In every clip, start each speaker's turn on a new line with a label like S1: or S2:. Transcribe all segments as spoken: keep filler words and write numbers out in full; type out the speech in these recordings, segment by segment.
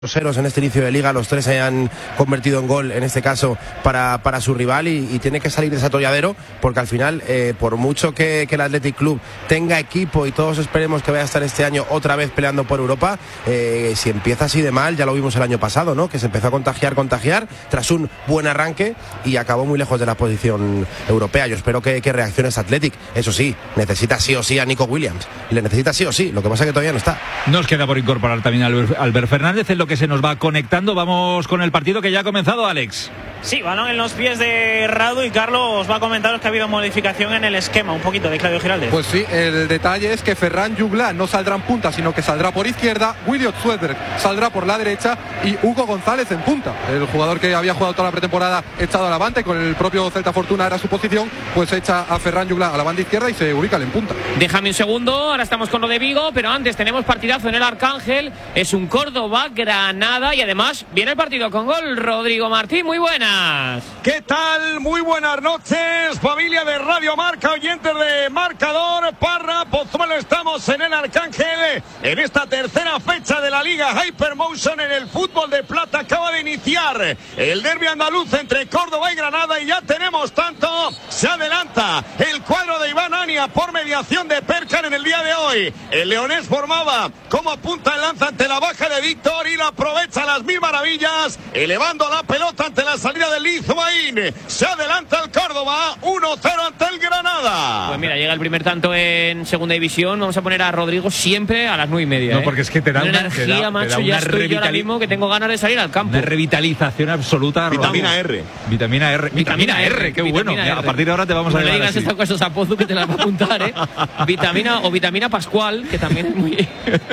S1: Los héroes en este inicio de liga, los tres se han convertido en gol, en este caso, para, para su rival y, y tiene que salir de ese atolladero, porque al final, eh, por mucho que, que el Athletic Club tenga equipo y todos esperemos que vaya a estar este año otra vez peleando por Europa, eh, si empieza así de mal, ya lo vimos el año pasado, ¿no? Que se empezó a contagiar, contagiar, tras un buen arranque y acabó muy lejos de la posición europea. Yo espero que, que reaccione ese Athletic. Eso sí, necesita sí o sí a Nico Williams, y le necesita sí o sí, lo que pasa es que todavía no está.
S2: Nos queda por incorporar también a Albert, Albert Fernández, en lo que se nos va conectando. Vamos con el partido que ya ha comenzado, Alex.
S3: Sí, balón en los pies de Radu y Carlos va a comentaros que ha habido modificación en el esquema, un poquito de Claudio Giraldez.
S4: Pues sí, el detalle es que Ferran Jugla no saldrá en punta, sino que saldrá por izquierda, Williot Swedberg saldrá por la derecha y Hugo González en punta. El jugador que había jugado toda la pretemporada echado al avante, con el propio Celta Fortuna era su posición, pues echa a Ferran Jugla a la banda izquierda y se ubica en punta.
S5: Déjame un segundo, ahora estamos con lo de Vigo, pero antes tenemos partidazo en el Arcángel, es un Córdoba-Granada y además viene el partido con gol. Rodrigo Martín, muy buenas.
S6: ¿Qué tal? Muy buenas noches, familia de Radio Marca, oyentes de Marcador, Parra, Pozuelo. Estamos en el Arcángel, en esta tercera fecha de la Liga Hypermotion en el fútbol de plata. Acaba de iniciar el derbi andaluz entre Córdoba y Granada y ya tenemos tanto. Se adelanta el cuadro de Iván Ania por mediación de Perkan en el día de hoy. El leonés formaba como punta el lanza ante la baja de Víctor y la aprovecha a las mil maravillas, elevando la pelota ante la salida del Lizuain. Se adelanta el Córdoba, uno cero ante el Granada.
S5: Pues mira, llega el primer tanto en segunda división. Vamos a poner a Rodrigo siempre a las nueve y media.
S2: No,
S5: ¿eh?
S2: porque es que te da
S5: una,
S2: una
S5: energía,
S2: te da,
S5: macho.
S2: te da
S5: ya
S2: una
S5: estoy yo ahora mismo que tengo ganas de salir al campo.
S2: Una revitalización absoluta.
S6: Vitamina R.
S2: Vitamina R. Vitamina, Vitamina R, R, qué bueno. R. A partir de ahora te vamos
S5: no
S2: a
S5: le digas
S2: así.
S5: estas cosas a Pozu que te las va a apuntar, ¿eh? Vitamina o vitamina Pascual, que también es muy.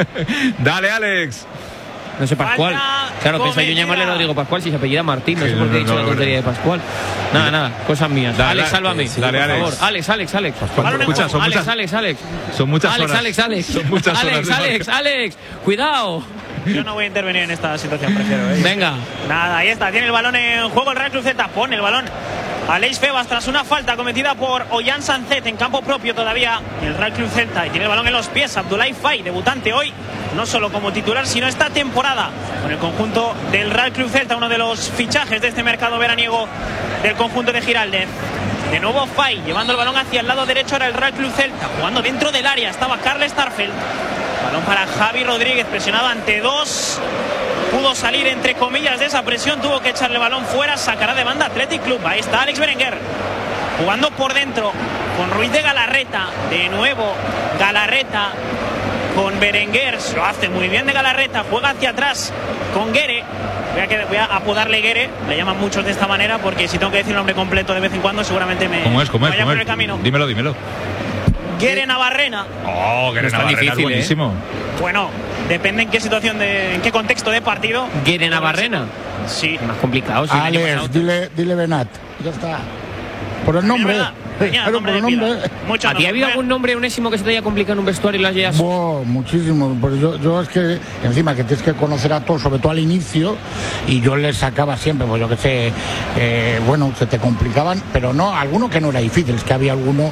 S2: Dale, Alex.
S5: No sé, Pascual. Claro, pensaba yo llamarle a Rodrigo Pascual si se apellida Martín. No sé por qué he dicho la tontería de Pascual. Nada, nada, cosas mías.
S2: Dale,
S5: Alex, sálvame.
S2: Sí, dale,
S5: por
S2: Alex.
S5: favor. Alex, Alex, Alex.
S2: Pascual, escucha, son
S5: Alex,
S2: muchas,
S5: Alex, Alex.
S2: Son muchas
S5: Alex,
S2: horas.
S5: Alex, Alex.
S2: Son muchas
S5: Alex,
S2: horas.
S5: Alex, Alex. Cuidado.
S3: Yo no voy a intervenir en esta situación, prefiero. ¿eh?
S5: Venga.
S3: Nada, ahí está. Tiene el balón en juego el Real Club Celta. Pone el balón Aleix Febas tras una falta cometida por Ollán Sancet en campo propio todavía el Real Club Celta, y tiene el balón en los pies Abdoulaye Faye, debutante hoy, no solo como titular sino esta temporada con el conjunto del Real Club Celta, uno de los fichajes de este mercado veraniego del conjunto de Giraldez. De nuevo Faye llevando el balón hacia el lado derecho, era el Real Club Celta jugando dentro del área, estaba Carles Starfelt, balón para Javi Rodríguez, presionado ante dos, pudo salir entre comillas de esa presión, tuvo que echarle el balón fuera, sacará de banda Athletic Club. Ahí está Alex Berenguer jugando por dentro con Ruiz de Galarreta, de nuevo Galarreta con Berenguer, lo hace muy bien de Galarreta, juega hacia atrás con Guere. Voy a, que, voy a apodarle Guere, le llaman muchos de esta manera porque si tengo que decir el nombre completo de vez en cuando seguramente me,
S2: ¿Cómo es? ¿Cómo es?
S3: vaya
S2: ¿Cómo
S3: por
S2: es?
S3: el camino.
S2: Dímelo, dímelo.
S3: Guere Navarrena.
S2: Oh, Guere Navarrena, difícil, es buenísimo.
S3: ¿eh? Bueno, depende en qué situación, de, en qué contexto de partido.
S5: Guere Navarrena.
S3: Sí.
S5: Más complicado. Sí,
S7: Alex, dile, dile Benat. Ya está. Por el nombre.
S3: Claro, por el nombre.
S5: ¿A ti ha habido algún nombre onésimo que se te haya complicado en un vestuario y lo hayas...?
S7: Wow, muchísimo. Pues yo, yo es que encima que tienes que conocer a todos, sobre todo al inicio, y yo les sacaba siempre, pues yo que sé, eh, bueno, se te complicaban, pero no, alguno que no era difícil, es que había alguno...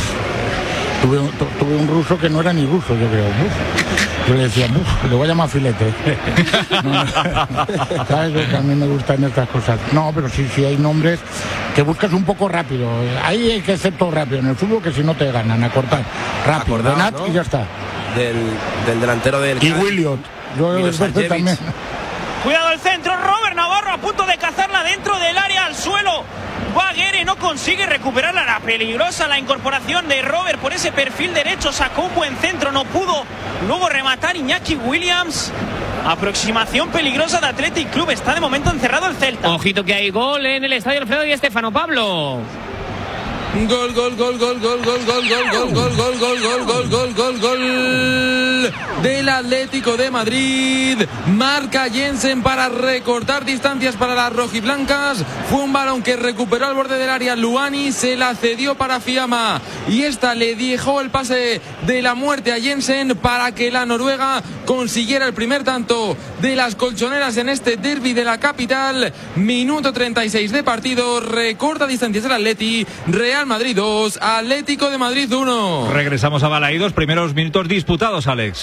S7: Tuve, tuve un ruso que no era ni ruso, yo creo. Uf. Yo le decía, uff, le voy a llamar filete. No, ¿sabes? Porque a mí me gustan estas cosas. No, pero sí, sí hay nombres que buscas un poco rápido. Ahí hay que hacer todo rápido. En el fútbol que si no te ganan, a cortar. Rápido,
S1: Acordado,
S7: Benat, ¿no? Y ya está.
S1: Del, del delantero del...
S7: Y Williot. Yo después también.
S3: Cuidado el centro, Robert Navarro a punto de cazarla dentro del área al suelo. Va Guere, no consigue recuperarla, era peligrosa la incorporación de Robert por ese perfil derecho, sacó un buen centro, no pudo luego rematar Iñaki Williams. Aproximación peligrosa de Athletic Club, está de momento encerrado el Celta.
S5: Ojito que hay gol en el estadio Alfredo Di Stéfano, Pablo.
S8: Gol, gol, gol, gol, gol, gol, gol, gol, gol, gol, gol, gol, gol, gol, gol, gol, gol del Atlético de Madrid. Marca Jensen para recortar distancias para las rojiblancas. Fue un balón que recuperó al borde del área Luani, se la cedió para Fiamma y esta le dejó el pase de la muerte a Jensen para que la Noruega consiguiera el primer tanto de las colchoneras en este derbi de la capital. Minuto treinta y seis de partido, recorta distancias el Atleti. Real Madrid dos, Atlético de Madrid uno.
S2: Regresamos a Balaídos, primeros minutos disputados, Alex.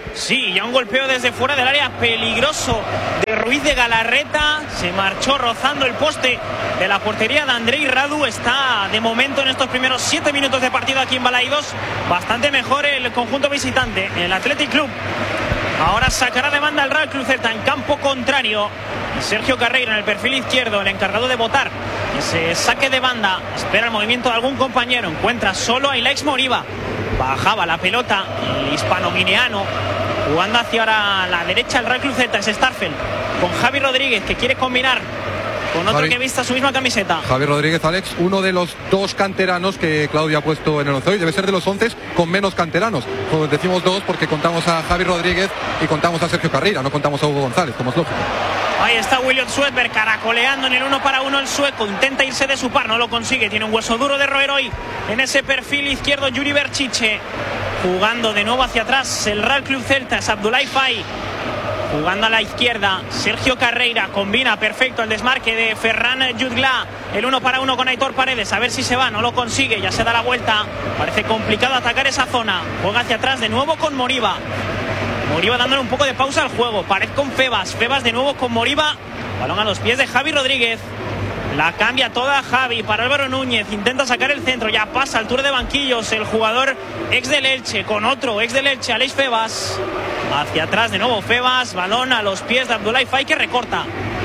S3: Sí, ya un golpeo desde fuera del área peligroso de Ruiz de Galarreta. Se marchó rozando el poste de la portería de Andrei Radu. Está de momento en estos primeros siete minutos de partido aquí en Balaidos bastante mejor el conjunto visitante, el Athletic Club. Ahora sacará de banda el Real Club Celta en campo contrario. Sergio Carreira en el perfil izquierdo, el encargado de votar ese saque de banda. Espera el movimiento de algún compañero. Encuentra solo a Ilaix Moriba. Bajaba la pelota el hispano-guineano. Jugando hacia ahora la derecha el Real Club Celta. Es Starfel con Javi Rodríguez, que quiere combinar con otro Javi, que vista su misma camiseta.
S4: Javi Rodríguez, Alex, uno de los dos canteranos que Claudia ha puesto en el once hoy. Debe ser de los once con menos canteranos. Pues decimos dos porque contamos a Javi Rodríguez y contamos a Sergio Carreira, no contamos a Hugo González, como es lógico.
S3: Ahí está William Swedberg caracoleando en el uno para uno el sueco. Intenta irse de su par, no lo consigue. Tiene un hueso duro de roer hoy. En ese perfil izquierdo Yuri Berchiche. Jugando de nuevo hacia atrás el Real Club Celta. Es Abdoulaye Faye. Jugando a la izquierda Sergio Carreira. Combina perfecto el desmarque de Ferran Jutgla. El uno para uno con Aitor Paredes. A ver si se va, no lo consigue. Ya se da la vuelta. Parece complicado atacar esa zona. Juega hacia atrás de nuevo con Moriba. Moriba dándole un poco de pausa al juego. Pared con Febas. Febas de nuevo con Moriba. Balón a los pies de Javi Rodríguez. La cambia toda Javi para Álvaro Núñez. Intenta sacar el centro. Ya pasa al tour de banquillos el jugador ex del Elche con otro ex del Elche, Aleix Febas. Hacia atrás de nuevo Febas. Balón a los pies de Abdoulaye Faye, que recorta.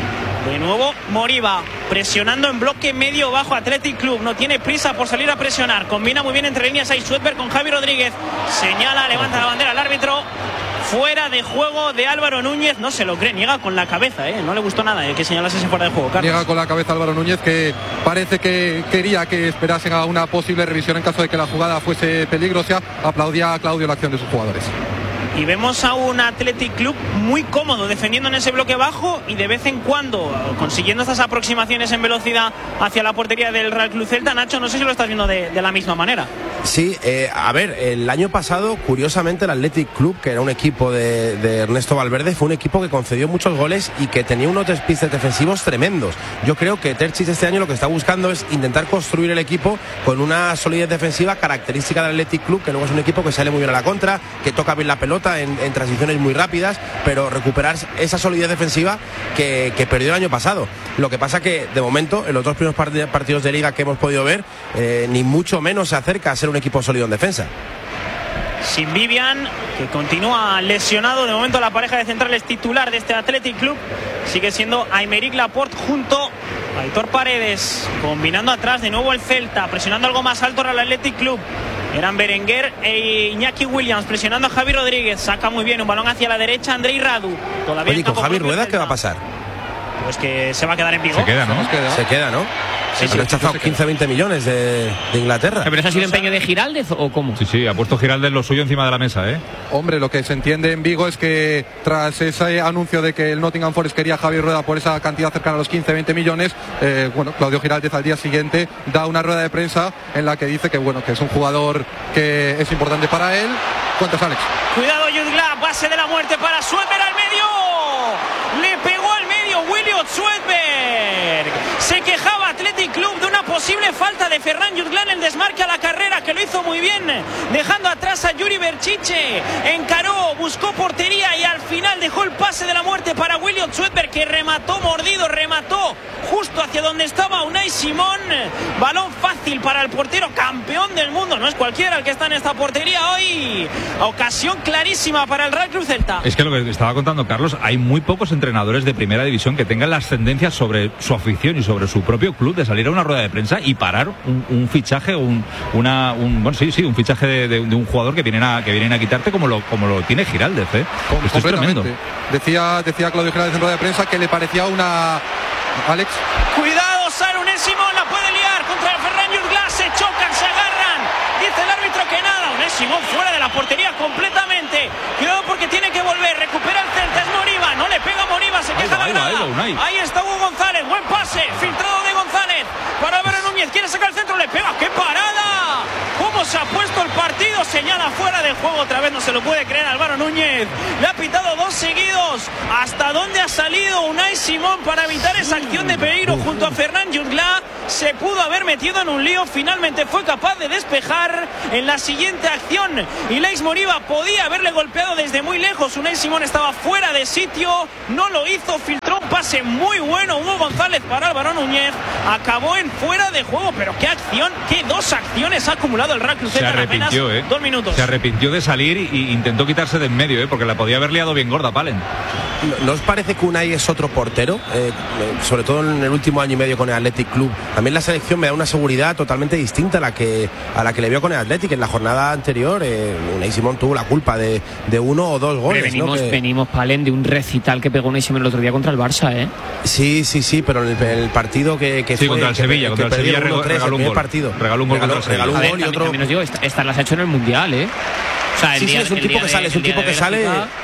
S3: De nuevo Moriba presionando en bloque medio bajo Athletic Club. No tiene prisa por salir a presionar. Combina muy bien entre líneas ahí Swedberg con Javi Rodríguez. Señala, levanta la bandera al árbitro. Fuera de juego de Álvaro Núñez. No se lo cree, niega con la cabeza, ¿eh? No le gustó nada eh, que señalase ese fuera de juego, Carlos.
S4: Niega con la cabeza Álvaro Núñez, que parece que quería que esperasen a una posible revisión en caso de que la jugada fuese peligrosa. Aplaudía a Claudio la acción de sus jugadores.
S3: Y vemos a un Athletic Club muy cómodo defendiendo en ese bloque bajo y de vez en cuando consiguiendo estas aproximaciones en velocidad hacia la portería del Real Club Celta. Nacho, no sé si lo estás viendo de, de la misma manera.
S1: Sí, eh, a ver, el año pasado, curiosamente, el Athletic Club, que era un equipo de, de Ernesto Valverde, fue un equipo que concedió muchos goles y que tenía unos despistes defensivos tremendos. Yo creo que Terchis este año lo que está buscando es intentar construir el equipo con una solidez defensiva característica del Athletic Club, que luego es un equipo que sale muy bien a la contra, que toca bien la pelota en, en transiciones muy rápidas, pero recuperar esa solidez defensiva que, que perdió el año pasado. Lo que pasa que, de momento, en los dos primeros partidos de Liga que hemos podido ver, eh, ni mucho menos se acerca a ser un equipo sólido en defensa.
S3: Sin Vivian, que continúa lesionado. De momento la pareja de centrales titular de este Athletic Club sigue siendo Aymeric Laporte junto a Aitor Paredes. Combinando atrás de nuevo el Celta, presionando algo más alto al Athletic Club. Eran Berenguer e Iñaki Williams presionando a Javi Rodríguez. Saca muy bien un balón hacia la derecha Andrei Radu. Todavía
S1: Oye, con Javi Rueda, ¿qué va a pasar?
S3: Pues que se va a quedar en Vigo.
S2: Se queda, ¿no?
S1: Se queda, se queda ¿no?
S3: Sí,
S1: sí, ha rechazado quince a veinte millones de, de Inglaterra.
S5: ¿Pero eso ha sido empeño de Giraldez o cómo?
S2: Sí, sí, ha puesto Giraldez lo suyo encima de la mesa, ¿eh?
S4: Hombre, lo que se entiende en Vigo es que tras ese anuncio de que el Nottingham Forest quería a Javi Rueda por esa cantidad cercana a los quince a veinte millones, eh, bueno, Claudio Giraldez al día siguiente da una rueda de prensa en la que dice que bueno, que es un jugador que es importante para él. ¿Cuántos, Alex?
S3: Cuidado, Jutgla, base de la muerte para Swedberg al medio. Le pegó al medio William Swedberg. Se quejaba Athletic Club de una posible falta de Ferran Jutgla en el desmarque a la carrera, que lo hizo muy bien, dejando atrás a Yuri Berchiche. Encaró, buscó portería y al final dejó el pase de la muerte para William Swedberg, que remató mordido, remató justo hacia donde estaba Unai Simón. Balón fácil para el portero campeón del mundo, no es cualquiera el que está en esta portería hoy. Ocasión clarísima para el Real Club Celta.
S2: Es que lo que estaba contando Carlos, hay muy pocos entrenadores de primera división que tengan la ascendencia sobre su afición y sobre su propio club de salir a una rueda de prensa y parar un, un fichaje, un, una, un, bueno, sí, sí, un fichaje de, de, de un jugador que vienen a que vienen a quitarte como lo, como lo tiene Giraldez, ¿eh?
S4: Com
S2: Esto es tremendo.
S4: Decía, decía Claudio Giraldez en rueda de prensa que le parecía una... Alex.
S3: Cuidado, Sara Unai Simón la puede liar contra Ferran Jutgla, se chocan, se agarran. Dice el árbitro que nada. Unai Simón fuera de la portería completamente. Cuidado porque tiene que volver. Recupera el Celta, es Moriba. No le pega Moriba, se queja la grada. Ahí está Hugo González, buen pase. Filtrado de González para Álvaro Núñez. Quiere sacar el centro, le pega. ¡Qué parada! ¿Cómo se ha puesto el partido lo señala fuera de juego. Otra vez no se lo puede creer Álvaro Núñez. Le ha pitado dos seguidos. ¿Hasta dónde ha salido Unai Simón para evitar esa acción de peligro junto a Ferran Jungla? Se pudo haber metido en un lío. Finalmente fue capaz de despejar en la siguiente acción. Y Leix Moriba podía haberle golpeado desde muy lejos. Unai Simón estaba fuera de sitio. No lo hizo. Filtró un pase muy bueno Hugo González para Álvaro Núñez. Acabó en fuera de juego. Pero qué acción, qué dos acciones ha acumulado el Real Cruz Z en apenas
S2: ¿eh?
S3: dos minutos.
S2: Se arrepintió de salir y intentó quitarse de en medio, ¿eh? Porque la podía haber liado bien gorda, Palen.
S1: ¿No os parece que Unai es otro portero? Eh, sobre todo en el último año y medio con el Athletic Club. También la selección me da una seguridad totalmente distinta a la que a la que le vio con el Athletic. En la jornada anterior, eh, Unai Simón tuvo la culpa de, de uno o dos goles.
S5: Pero venimos,
S1: ¿no? que...
S5: venimos, Palen, de un recital que pegó Unai Simón el otro día contra el Barça, ¿eh?
S1: Sí, sí, sí, pero en el, en el partido que, que
S2: sí,
S1: fue...
S2: contra el
S1: que,
S2: Sevilla,
S1: que
S2: contra el Sevilla regaló, regaló un gol.
S1: Partido.
S2: Regaló un gol
S1: regaló,
S2: contra el Sevilla.
S1: Regaló un
S5: A
S1: gol
S5: ver,
S1: y otro...
S5: también os digo, está, está las ha hecho en el Mundial, ¿eh? O sea, el
S1: sí,
S5: día,
S1: sí, es un
S5: el
S1: tipo
S5: día
S1: que
S5: de,
S1: sale, es un tipo que sale...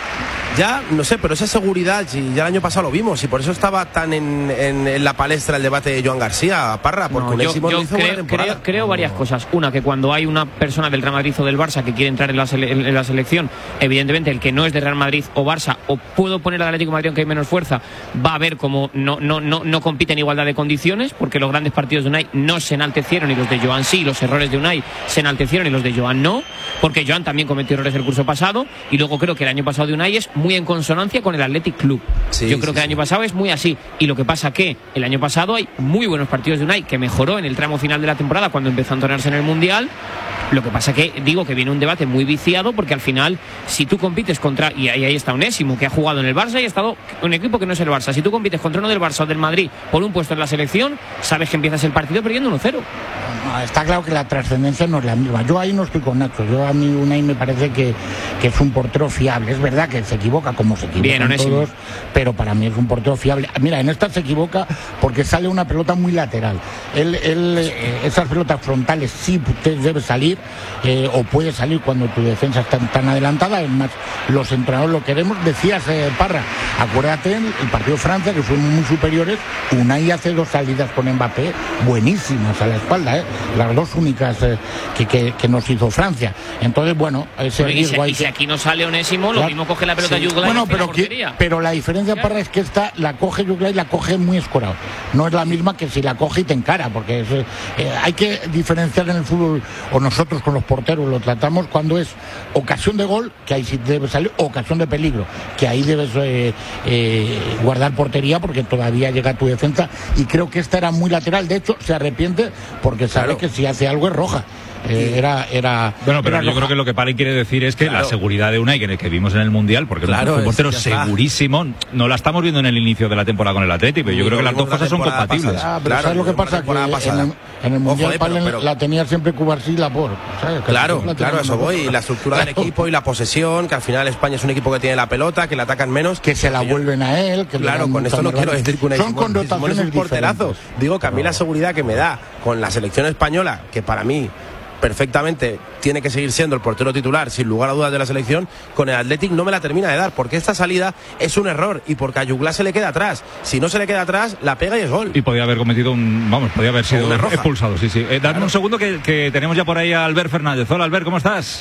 S1: Ya, no sé, pero esa seguridad, y ya el año pasado lo vimos, y por eso estaba tan en, en, en la palestra el debate de Joan García, Parra, porque
S5: no,
S1: Unai
S5: yo,
S1: Simón
S5: yo
S1: hizo
S5: creo,
S1: buena temporada.
S5: Creo, creo varias cosas. Una, que cuando hay una persona del Real Madrid o del Barça que quiere entrar en la, sele, en la selección, evidentemente el que no es de Real Madrid o Barça, o puedo poner al Atlético de Madrid aunque hay menos fuerza, va a ver como no, no, no, no compite en igualdad de condiciones, porque los grandes partidos de Unai no se enaltecieron y los de Joan sí, los errores de Unai se enaltecieron y los de Joan no, porque Joan también cometió errores el curso pasado, y luego creo que el año pasado de Unai es muy en consonancia con el Athletic Club. Sí, Yo creo sí, que el año sí. pasado es muy así, y lo que pasa que el año pasado hay muy buenos partidos de Unai, que mejoró en el tramo final de la temporada cuando empezó a entrenarse en el Mundial. Lo que pasa que digo que viene un debate muy viciado, porque al final, si tú compites contra, y ahí, ahí está Onésimo, que ha jugado en el Barça y ha estado un equipo que no es el Barça, si tú compites contra uno del Barça o del Madrid por un puesto en la selección, sabes que empiezas el partido perdiendo uno cero.
S7: No, está claro que la trascendencia no es la misma. Yo ahí no estoy con Nacho. Yo a mí Unai me parece que, que es un portero fiable. Es verdad que se equivoca como se equivocan Bien, todos, pero para mí es un portero fiable. Mira, en esta se equivoca porque sale una pelota muy lateral. Él, él eh, esas pelotas frontales sí debe salir, eh, o puede salir cuando tu defensa está tan adelantada. Es más, los entrenadores lo queremos. Decías, eh, Parra, acuérdate el, el partido de Francia, que fueron muy superiores. Unai hace dos salidas con Mbappé buenísimas a la espalda, ¿eh? Las dos únicas eh, que, que, que nos hizo Francia. Entonces, bueno, ese
S5: bueno, y, si, y
S7: que...
S5: si aquí no sale Onésimo, lo mismo coge la pelota sí. Jugla.
S7: Bueno, pero, que, pero la diferencia, ¿sí? Parra, es que esta la coge Jugla y la coge muy escorado. No es la misma que si la coge y te encara, porque es, eh, hay que diferenciar en el fútbol, o nosotros con los porteros lo tratamos cuando es ocasión de gol, que ahí sí debe salir, o ocasión de peligro, que ahí debes eh, eh, guardar portería porque todavía llega tu defensa, y creo que esta era muy lateral. De hecho, se arrepiente porque sabe claro. que si hace algo es roja. Eh, era, era
S2: bueno, pero
S7: era
S2: yo
S7: roja.
S2: creo que lo que Palen quiere decir es que claro. la seguridad de Unai, que, que vimos en el Mundial, porque claro, es un portero segurísimo, no la estamos viendo en el inicio de la temporada con el Atlético, pero yo creo que las dos cosas son compatibles.
S7: Ah, pero claro, ¿sabes lo que pasa? Que en el, en el Mundial Ojo, Palen pero, pero... la tenía siempre Cubarsí la por. ¿sabes?
S1: Claro, claro, eso voy. Y la estructura claro. del equipo y la posesión, que al final España es un equipo que tiene la pelota, que le atacan menos.
S7: Que se la
S1: yo...
S7: vuelven a él. Que
S1: claro, con esto no quiero decir que Unai
S7: son connotaciones
S1: es un porterazo. Digo que a mí la seguridad que me da con la selección española, que para mí perfectamente tiene que seguir siendo el portero titular sin lugar a dudas de la selección, con el Athletic no me la termina de dar, porque esta salida es un error y porque a Jugla se le queda atrás. Si no se le queda atrás, la pega y es gol.
S2: Y podía haber cometido un, vamos, podía haber sido expulsado, sí, sí. Eh, dame claro. un segundo que, que tenemos ya por ahí a Albert Fernández. Hola, Albert, ¿cómo estás?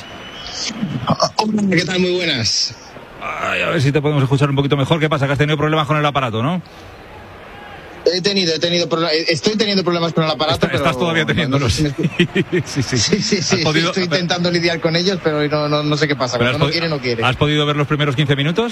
S9: Hola, ¿qué tal? Muy buenas.
S2: Ay, a ver si te podemos escuchar un poquito mejor. ¿Qué pasa? Que has tenido problemas con el aparato, ¿no?
S9: He tenido, he tenido estoy teniendo problemas con el aparato.
S2: Está, pero estás todavía teniéndolos. No, no sé si me...
S9: sí, sí, sí, sí, sí podido... estoy intentando lidiar con ellos, pero no, no, no sé qué pasa. Cuando no quiere, no quiere.
S2: ¿Has podido ver los primeros quince minutos?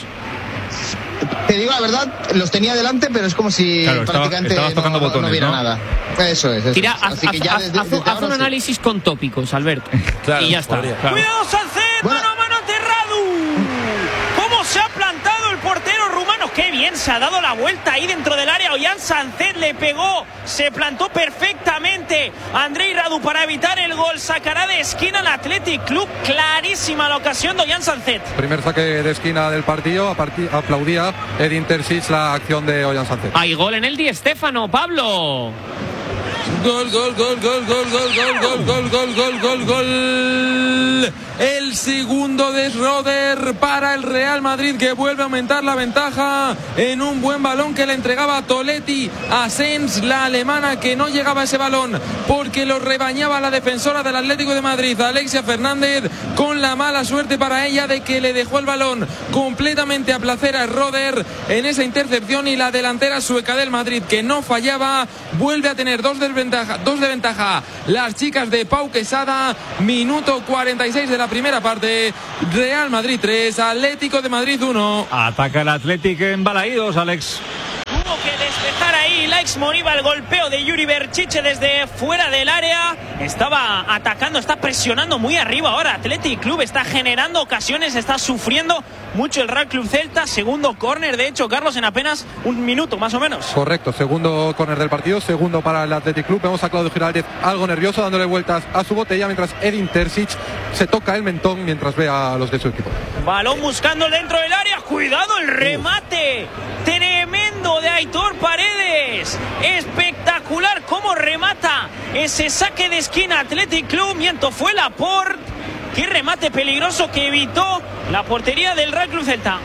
S9: Te digo la verdad, los tenía delante, pero es como si
S2: claro,
S9: prácticamente
S2: estaba, tocando
S9: no,
S2: botones,
S9: no viera
S2: ¿no?
S9: nada. Eso es. Eso
S5: Tira,
S9: es.
S5: haz,
S9: Así que ya
S5: haz,
S9: desde,
S5: haz,
S9: desde
S5: haz un
S9: sí.
S5: análisis con tópicos, Albert.
S1: Claro,
S5: y ya está.
S1: Claro.
S3: Cuidado, Sánchez, bueno. mano a mano ante Radu. ¿Cómo se ha plantado el portero rumano? Qué bien se ha dado la vuelta ahí dentro del área. Ollán Sánchez le pegó, se plantó perfectamente Andrei Radu para evitar el gol. Sacará de esquina el Athletic Club. Clarísima la ocasión de Ollán Sánchez.
S4: Primer saque de esquina del partido. Aplaudía Edin Terzic la acción de Ollán Sánchez.
S5: Hay gol en el Di Stéfano, Pablo.
S8: Gol, gol, gol, gol, gol, gol, gol, gol, gol, gol, gol, gol, gol. El segundo de Schroeder para el Real Madrid, que vuelve a aumentar la ventaja en un buen balón que le entregaba Toletti a Sens, la alemana, que no llegaba a ese balón porque lo rebañaba la defensora del Atlético de Madrid, Alexia Fernández, con la mala suerte para ella de que le dejó el balón completamente a placer a Schroeder en esa intercepción, y la delantera sueca del Madrid, que no fallaba, vuelve a tener dos de ventaja, dos de ventaja las chicas de Pau Quesada. Minuto cuarenta y seis de la primera parte. Real Madrid tres, Atlético de Madrid uno.
S2: Ataca el Atlético en Balaídos, Alex.
S3: Tuvo que despejar ahí Laix Moriba, el golpeo de Yuri Berchiche desde fuera del área. Estaba atacando, está presionando muy arriba ahora. Athletic Club está generando ocasiones, está sufriendo mucho el Real Club Celta. Segundo córner, de hecho, Carlos, en apenas un minuto más o menos.
S4: Correcto, segundo córner del partido, segundo para el Athletic Club. Vemos a Claudio Giraldez algo nervioso, dándole vueltas a su botella, mientras Edin Terzic se toca el mentón mientras ve a los de su equipo.
S3: Balón buscando dentro del área. Cuidado el remate. Tremendo de Aitor Paredes. Espectacular cómo remata ese saque de esquina Athletic Club. Miento, fue Laporte. Qué remate peligroso que evitó la portería del Real Club Celta.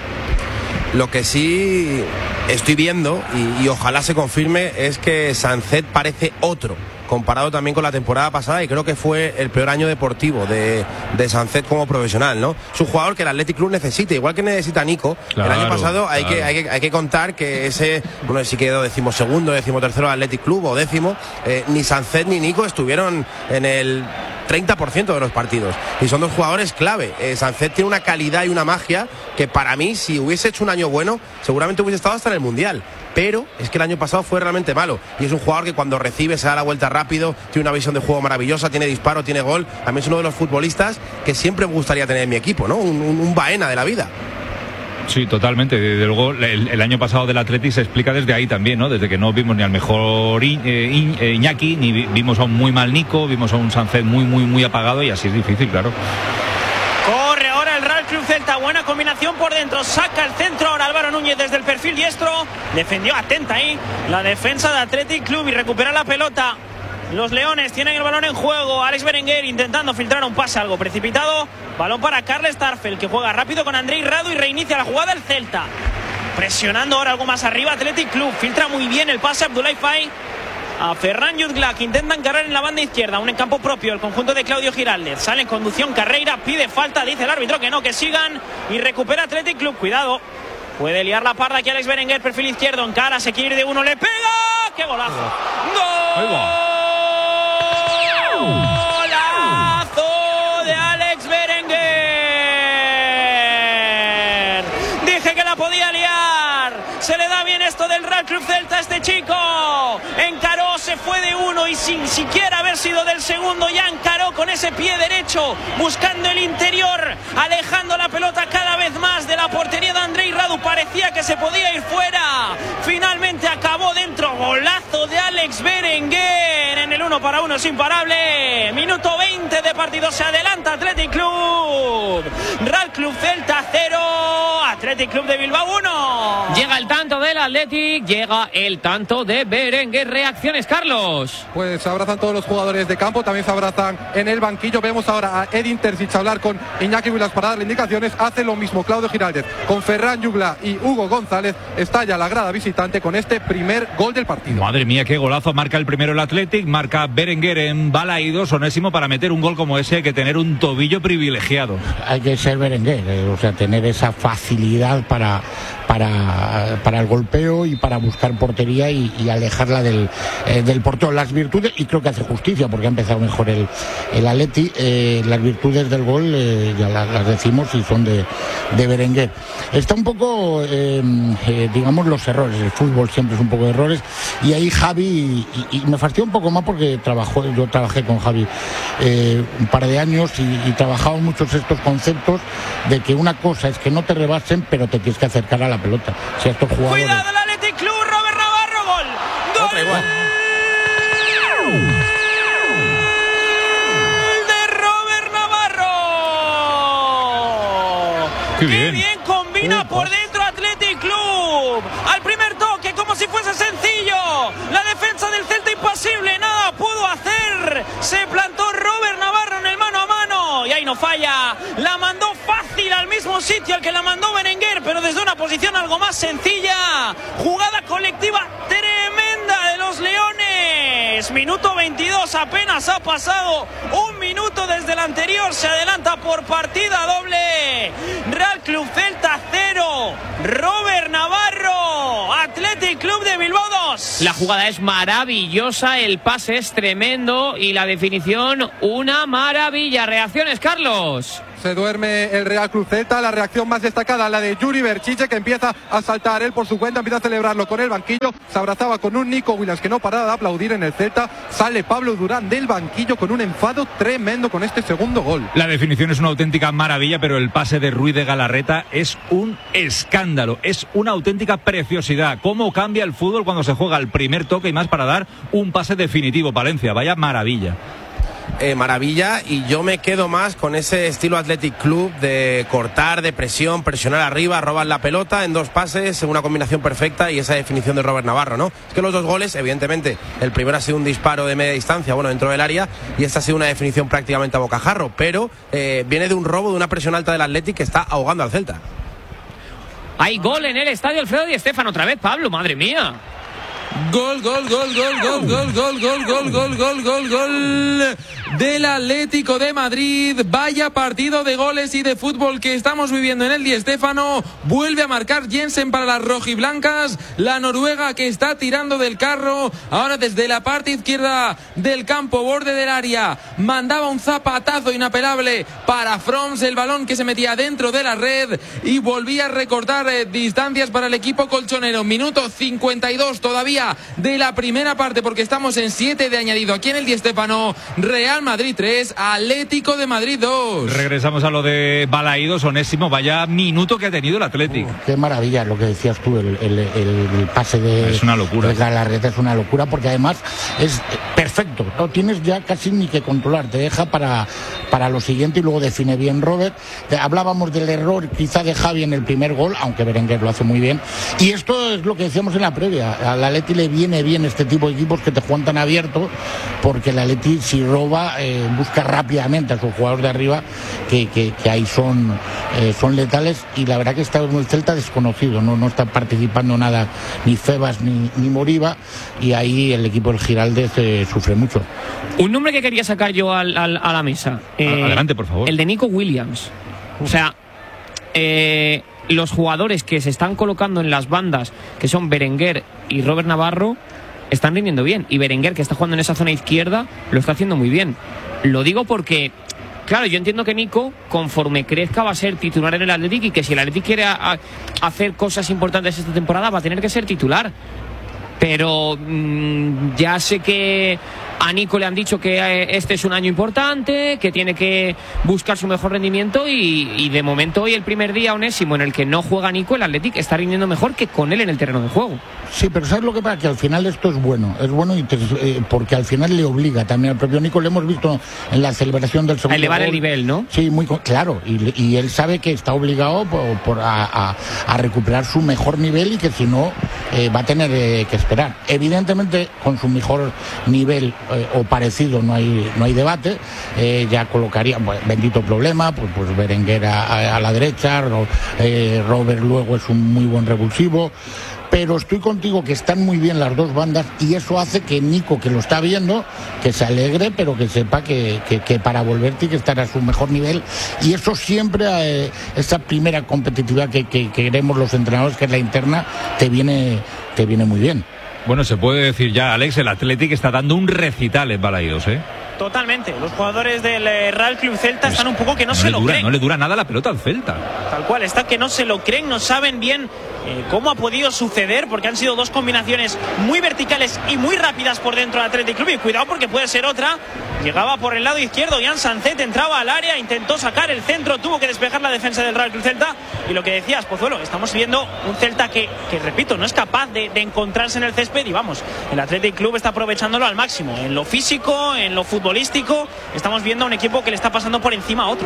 S1: Lo que sí estoy viendo, y, y ojalá se confirme, es que Sancet parece otro, comparado también con la temporada pasada, y creo que fue el peor año deportivo de, de Sancet como profesional, ¿no? Es un jugador que el Athletic Club necesita, igual que necesita Nico. Claro, el año pasado hay, claro. que, hay, que, hay que contar que ese, bueno, si quedó decimosegundo, decimotercero del Athletic Club o décimo, eh, ni Sancet ni Nico estuvieron en el treinta por ciento de los partidos, y son dos jugadores clave. eh, Sancet tiene una calidad y una magia que para mí, si hubiese hecho un año bueno, seguramente hubiese estado hasta en el Mundial, pero es que el año pasado fue realmente malo, y es un jugador que cuando recibe se da la vuelta rápido, tiene una visión de juego maravillosa, tiene disparo, tiene gol. A mí es uno de los futbolistas que siempre me gustaría tener en mi equipo, ¿no? Un, un, un Baena de la vida.
S2: Sí, totalmente. Desde luego, el, el año pasado del Athletic se explica desde ahí también, ¿no? Desde que no vimos ni al mejor I, eh, I, eh, Iñaki, ni vi, vimos a un muy mal Nico, vimos a un Sancet muy, muy, muy apagado, y así es difícil, claro.
S3: Corre ahora el Real Club Celta, buena combinación por dentro, saca el centro ahora Álvaro Núñez desde el perfil diestro, defendió atenta ahí la defensa de Athletic Club y recupera la pelota. Los Leones tienen el balón en juego. Alex Berenguer intentando filtrar un pase algo precipitado. Balón para Carles Tarfel, que juega rápido con Andrei Radu y reinicia la jugada el Celta. Presionando ahora algo más arriba Athletic Club. Filtra muy bien el pase Abdoulaye Faye a Ferran Jutgla, que intenta encargar en la banda izquierda. Un en campo propio el conjunto de Claudio Giraldez. Sale en conducción Carreira, pide falta, dice el árbitro que no, que sigan. Y recupera Athletic Club. Cuidado. Puede liar la parda aquí Alex Berenguer, perfil izquierdo. Encara, se quiere ir de uno, le pega. ¡Qué golazo! ¡Gol! Golazo de Alex Berenguer. Dije que la podía liar. Se le da bien esto del Real Club Celta a este chico. Encaró, se fue de uno y sin siquiera haber sido del segundo, ya encaró con ese pie derecho, buscando el interior, alejando la pelota cada vez más de la portería de Andrei Radu. Parecía que se podía ir fuera. Finalmente acabó dentro. Golazo de Alex Berenguer. En el uno para uno es imparable. Minuto veinte de partido. Se adelanta Athletic Club. Real Club Celta cero. Athletic Club de Bilbao uno.
S5: Llega el tanto del Athletic. Llega el tanto de Berenguer. Reacciones, Carlos.
S4: Pues se abrazan todos los jugadores de campo. También se abrazan en el banquillo. Vemos ahora a Edin Terzic hablar con Iñaki Williams para darle indicaciones. Hace lo mismo Claudio Giraldez con Ferran Jutgla y Hugo González. Estalla la grada visitante con este primer gol del partido.
S2: Madre mía, qué golazo. Marca el primero el Athletic, marca Berenguer en Balaídos. Onésimo, para meter un gol como ese hay que tener un tobillo privilegiado.
S7: Hay que ser Berenguer, eh, o sea, tener esa facilidad para, para, para el golpeo y para buscar portería y, y alejarla del, eh, del portero. Las virtudes, y creo que hace justicia porque ha empezado mejor el, el Athletic, eh, las virtudes del gol eh, ya las, las decimos y son de, de Berenguer. Está un poco, eh, eh, digamos, los errores. El fútbol siempre es un poco de errores. Y ahí Javi, y, y me fastidia un poco más porque trabajó, yo trabajé con Javi eh, un par de años y, y trabajamos muchos estos conceptos de que una cosa es que no te rebasen, pero te tienes que acercar a la pelota. Si a estos jugadores...
S3: Cuidado el Athletic Club, Robert Navarro, gol. Gol.
S1: Otra igual.
S3: De Robert Navarro.
S2: Qué bien.
S3: Qué bien combina por dentro Athletic Club. Al primer toque, como si fuese sencillo. La defensa del Celta impasible, nada pudo hacer. Se plantó Robert Navarro en el mano a mano. Y ahí no falla. La mandó fácil al mismo sitio al que la mandó Berenguer, pero desde una posición algo más sencilla. Jugada colectiva tremenda de los Leones. Minuto veintidós, apenas ha pasado un minuto desde el anterior. Se adelanta por partida doble. Real Club Celta cero, Robert Navarro, Athletic Club de Bilbao dos.
S5: La jugada es maravillosa, el pase es tremendo y la definición una maravilla. Reacciones, Carlos.
S4: Se duerme el Real Club Celta. La reacción más destacada, la de Yuri Berchiche, que empieza a saltar él por su cuenta, empieza a celebrarlo con el banquillo. Se abrazaba con un Nico Williams que no paraba de aplaudir en el Celta. Sale Pablo Durán del banquillo con un enfado tremendo con este segundo gol.
S2: La definición es una auténtica maravilla, pero el pase de Ruiz de Galarreta es un escándalo, es una auténtica preciosidad. Cómo cambia el fútbol cuando se juega el primer toque y más para dar un pase definitivo. Palencia, vaya maravilla.
S1: Eh, maravilla, y yo me quedo más con ese estilo Athletic Club de cortar, de presión, presionar arriba, robar la pelota en dos pases, una combinación perfecta, y esa definición de Robert Navarro, ¿no? Es que los dos goles, evidentemente, el primero ha sido un disparo de media distancia, bueno, dentro del área, y esta ha sido una definición prácticamente a bocajarro, pero eh, viene de un robo, de una presión alta del Athletic que está ahogando al Celta.
S5: Hay gol en el estadio Alfredo Di Stéfano otra vez, Pablo, madre mía.
S8: Gol, gol, gol, gol, gol, gol, gol, gol, gol, gol, gol, gol, gol del Atlético de Madrid. Vaya partido de goles y de fútbol que estamos viviendo en el Di Stéfano. Vuelve a marcar Jensen para las rojiblancas. La noruega que está tirando del carro. Ahora desde la parte izquierda del campo, borde del área. Mandaba un zapatazo inapelable para Froms. El balón que se metía dentro de la red y volvía a recortar eh, distancias para el equipo colchonero. Minuto cincuenta y dos todavía de la primera parte, porque estamos en siete de añadido aquí en el Di Stéfano. Real Madrid tres, Atlético de Madrid dos.
S2: Regresamos a lo de Balaídos, Onésimo. Vaya minuto que ha tenido el Atlético.
S7: Uh, qué maravilla lo que decías tú, el, el, el pase de,
S2: es una locura.
S7: de Galarreta es una locura, porque además es perfecto, no tienes ya casi ni que controlar, te deja para, para lo siguiente y luego define bien Robert. Hablábamos del error quizá de Javi en el primer gol, aunque Berenguer lo hace muy bien, y esto es lo que decíamos en la previa. Al Atleti le viene bien este tipo de equipos que te juegan tan abierto, porque el Atleti si roba eh, busca rápidamente a sus jugadores de arriba, que, que, que ahí son, eh, son letales, y la verdad que está en el Celta desconocido, no, no está participando nada ni Febas ni, ni Moriba, y ahí el equipo del Giraldez eh, sufre mucho.
S5: Un nombre que quería sacar yo al, al, a la mesa, eh,
S2: adelante por favor,
S5: el de Nico Williams. O sea, eh, los jugadores que se están colocando en las bandas, que son Berenguer y Robert Navarro, están rindiendo bien, y Berenguer, que está jugando en esa zona izquierda, lo está haciendo muy bien. Lo digo porque, claro, yo entiendo que Nico, conforme crezca, va a ser titular en el Athletic, y que si el Athletic quiere a, a hacer cosas importantes esta temporada, va a tener que ser titular. Pero mmm, ya sé que a Nico le han dicho que este es un año importante, que tiene que buscar su mejor rendimiento, y, y de momento hoy, el primer día, Onésimo, en el que no juega Nico, el Athletic está rindiendo mejor que con él en el terreno de juego.
S7: Sí, pero ¿sabes lo que pasa? Que al final esto es bueno, es bueno y te, eh, porque al final le obliga también al propio Nico. Lo hemos visto en la celebración del segundo
S5: a elevar
S7: gol.
S5: El nivel, ¿no?
S7: Sí, muy claro, y, y él sabe que está obligado por, por a, a, a recuperar su mejor nivel, y que si no eh, va a tener eh, que esperar. Evidentemente, con su mejor nivel eh, o parecido no hay no hay debate, eh, ya colocaría, pues, bendito problema, pues, pues Berenguer a, a, a la derecha, Ro, eh, Robert luego es un muy buen revulsivo. Pero estoy contigo que están muy bien las dos bandas, y eso hace que Nico, que lo está viendo, que se alegre, pero que sepa que, que, que para volver tiene que estar a su mejor nivel, y eso siempre, eh, esa primera competitividad que, que, que queremos los entrenadores, que es la interna, te viene, te viene muy bien.
S2: Bueno, se puede decir ya, Alex, el Athletic está dando un recital en Balaídos, ¿eh?
S3: Totalmente. Los jugadores del Real Club Celta
S2: pues
S3: están un poco que no,
S2: no
S3: se lo
S2: dura,
S3: creen.
S2: No le dura nada la pelota al Celta.
S3: Tal cual, está que no se lo creen, no saben bien eh, cómo ha podido suceder, porque han sido dos combinaciones muy verticales y muy rápidas por dentro del Athletic Club. Y cuidado, porque puede ser otra. Llegaba por el lado izquierdo, Jan Sancet entraba al área, intentó sacar el centro, tuvo que despejar la defensa del Real Club Celta. Y lo que decías, Pozuelo, estamos viendo un Celta que, que repito, no es capaz de, de encontrarse en el césped, y vamos, el Athletic Club está aprovechándolo al máximo, en lo físico, en lo futbolístico. Estamos viendo a un equipo que le está pasando por encima a otro.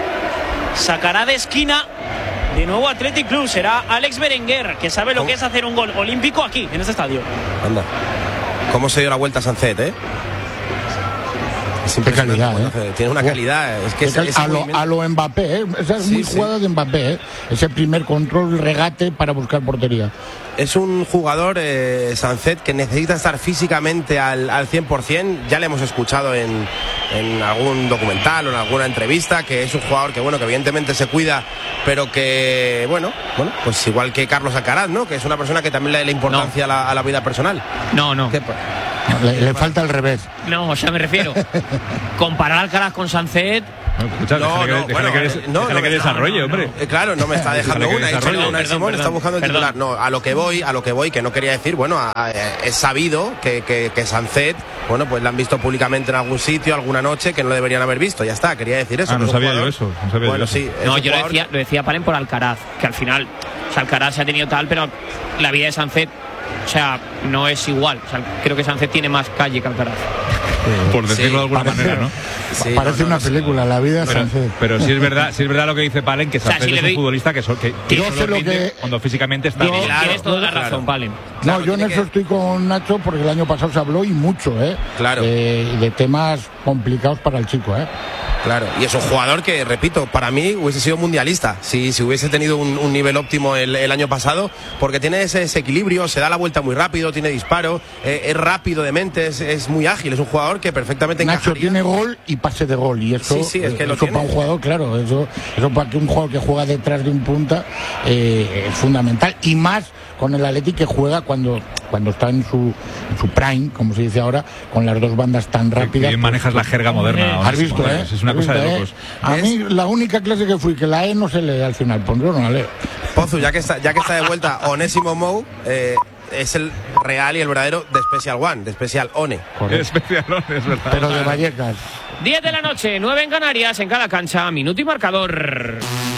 S3: Sacará de esquina de nuevo Athletic Club, será Alex Berenguer, que sabe lo que es hacer un gol olímpico aquí, en este estadio.
S1: Anda, cómo se dio la vuelta a Sancet, ¿eh? Es impresionante.
S7: Calidad,
S1: ¿eh? Tiene una calidad. Es que es,
S7: es,
S1: es
S7: a, lo, a lo Mbappé, ¿eh? Esa es sí, muy jugada sí. de Mbappé, ¿eh? Ese primer control, regate para buscar portería.
S1: Es un jugador, eh, Sancet, que necesita estar físicamente al, al cien por ciento. Ya le hemos escuchado en, en algún documental o en alguna entrevista, que es un jugador que, bueno, que evidentemente se cuida, pero que, bueno, bueno, pues igual que Carlos Alcaraz, ¿no? Que es una persona que también le da la importancia no. a, la, a la vida personal.
S5: No, no.
S1: ¿Qué,
S7: Le, le falta el revés.
S5: No, o sea, me refiero. Comparar Alcaraz con Sancet.
S2: No, escucha, no, déjale, no, déjale, bueno, que, des, no, déjale no, que desarrolle, no, hombre.
S1: Eh, claro, no me está dejando una. He
S5: perdón,
S1: una
S5: perdón,
S1: Simón
S5: perdón,
S1: está buscando el
S5: perdón.
S1: titular. No, a lo que voy, a lo que voy, que no quería decir, bueno, a, a, es sabido que, que, que Sancet, bueno, pues la han visto públicamente en algún sitio, alguna noche, que no lo deberían haber visto. Ya está, quería decir eso.
S2: Ah, no sabía jugador, yo eso. No sabía
S1: bueno,
S2: yo
S1: sí.
S5: No, yo lo decía, lo decía Palen por Alcaraz, que al final, o sea, Alcaraz se ha tenido tal, pero la vida de Sancet, o sea, no es igual. O sea, creo que Sancet tiene más calle que Alcaraz.
S2: Por decirlo
S1: sí,
S2: de alguna
S7: parece,
S2: manera, ¿no?
S7: Sí, parece no, no, una no, película, la vida
S2: pero,
S7: Sancet.
S2: Pero sí es verdad, sí es verdad lo que dice Palen, que Sancet o sea, si es doy, un futbolista que, so, que, que
S7: yo sé lo que
S2: cuando físicamente está bien.
S5: Claro, tienes toda la razón,
S1: claro.
S5: Palen.
S7: No, yo en eso que... estoy con Nacho porque el año pasado se habló y mucho, ¿eh?
S1: Claro.
S7: De, de temas complicados para el chico, ¿eh?
S1: Claro, y es un jugador que, repito, para mí hubiese sido mundialista si, si hubiese tenido un, un nivel óptimo el, el año pasado, porque tiene ese, ese equilibrio, se da la vuelta muy rápido, tiene disparo, eh, es rápido de mente, es, es muy ágil, es un jugador que perfectamente
S7: Nacho
S1: encajaría.
S7: Tiene gol y pase de gol, y eso,
S1: sí, sí, es que
S7: eso
S1: lo tiene.
S7: Para un jugador, claro, eso, eso para que un jugador que juega detrás de un punta eh, es fundamental, y más con el Atleti que juega cuando cuando está en su, en su prime, como se dice ahora, con las dos bandas tan rápidas.
S2: Bien manejas pues, la jerga moderna.
S7: Has visto, ¿eh?
S2: Es una cosa
S7: visto,
S2: de locos.
S7: ¿eh? A
S1: ¿Es?
S7: mí la única clase que fui que la E no se lee al final, pues yo no la leo.
S1: Pozu, ya que está, ya que está de vuelta Onésimo Mou, eh, es el real y el verdadero de Special One, de Special One.
S2: De Special One, es verdad.
S7: Pero de Vallecas.
S5: diez de la noche, nueve en Canarias, en cada cancha, minuto y marcador.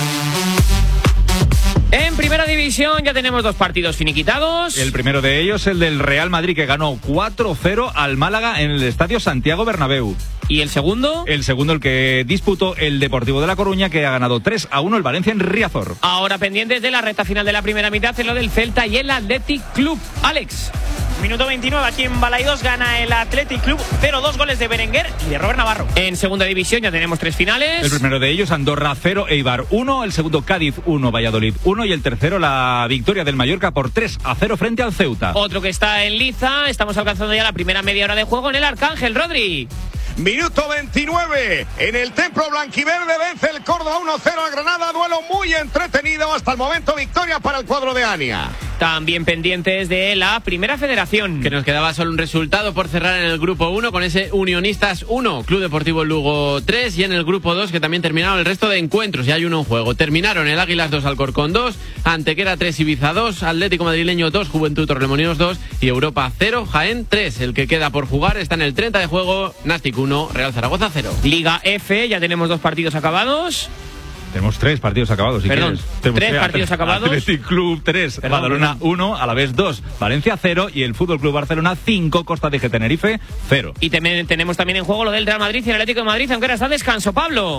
S5: En primera división ya tenemos dos partidos finiquitados.
S2: El primero de ellos, el del Real Madrid, que ganó cuatro cero al Málaga en el Estadio Santiago Bernabéu.
S5: ¿Y el segundo?
S2: El segundo, el que disputó el Deportivo de La Coruña, que ha ganado tres a uno el Valencia en Riazor.
S5: Ahora pendientes de la recta final de la primera mitad, en lo del Celta y el Athletic Club. Alex.
S3: Minuto veintinueve, aquí en Balaidos gana el Athletic Club, cero dos goles de Berenguer y de Robert Navarro.
S5: En segunda división ya tenemos tres finales.
S2: El primero de ellos, Andorra cero, Eibar uno, el segundo Cádiz uno, Valladolid uno y el tercero la victoria del Mallorca por tres a cero frente al Ceuta.
S5: Otro que está en liza, estamos alcanzando ya la primera media hora de juego en el Arcángel, Rodri.
S6: Minuto veintinueve, en el Templo Blanquiverde vence el Córdoba uno cero al Granada, duelo muy entretenido, hasta el momento victoria para el cuadro de Ania.
S5: También pendientes de la Primera Federación.
S10: Que nos quedaba solo un resultado por cerrar en el grupo uno con ese Unionistas uno, Club Deportivo Lugo tres, y en el grupo dos que también terminaron el resto de encuentros, y hay uno en juego. Terminaron el Águilas dos, Alcorcón dos, Antequera tres, Ibiza dos, Atlético Madrileño dos, Juventud Torremolinos dos y Europa cero, Jaén tres. El que queda por jugar está en el treinta de juego, Nastic uno, Real Zaragoza cero.
S5: Liga F, ya tenemos dos partidos acabados.
S2: Tenemos tres partidos acabados, si
S5: Perdón,
S2: quieres.
S5: tres partidos acabados.
S2: Athletic Club tres, perdón, Badalona uno, Alavés dos, Valencia cero y el Fútbol Club Barcelona cinco, Costa de Tenerife cero.
S5: Y te- tenemos también en juego lo del Real Madrid y el Atlético de Madrid, aunque ahora está descanso, Pablo.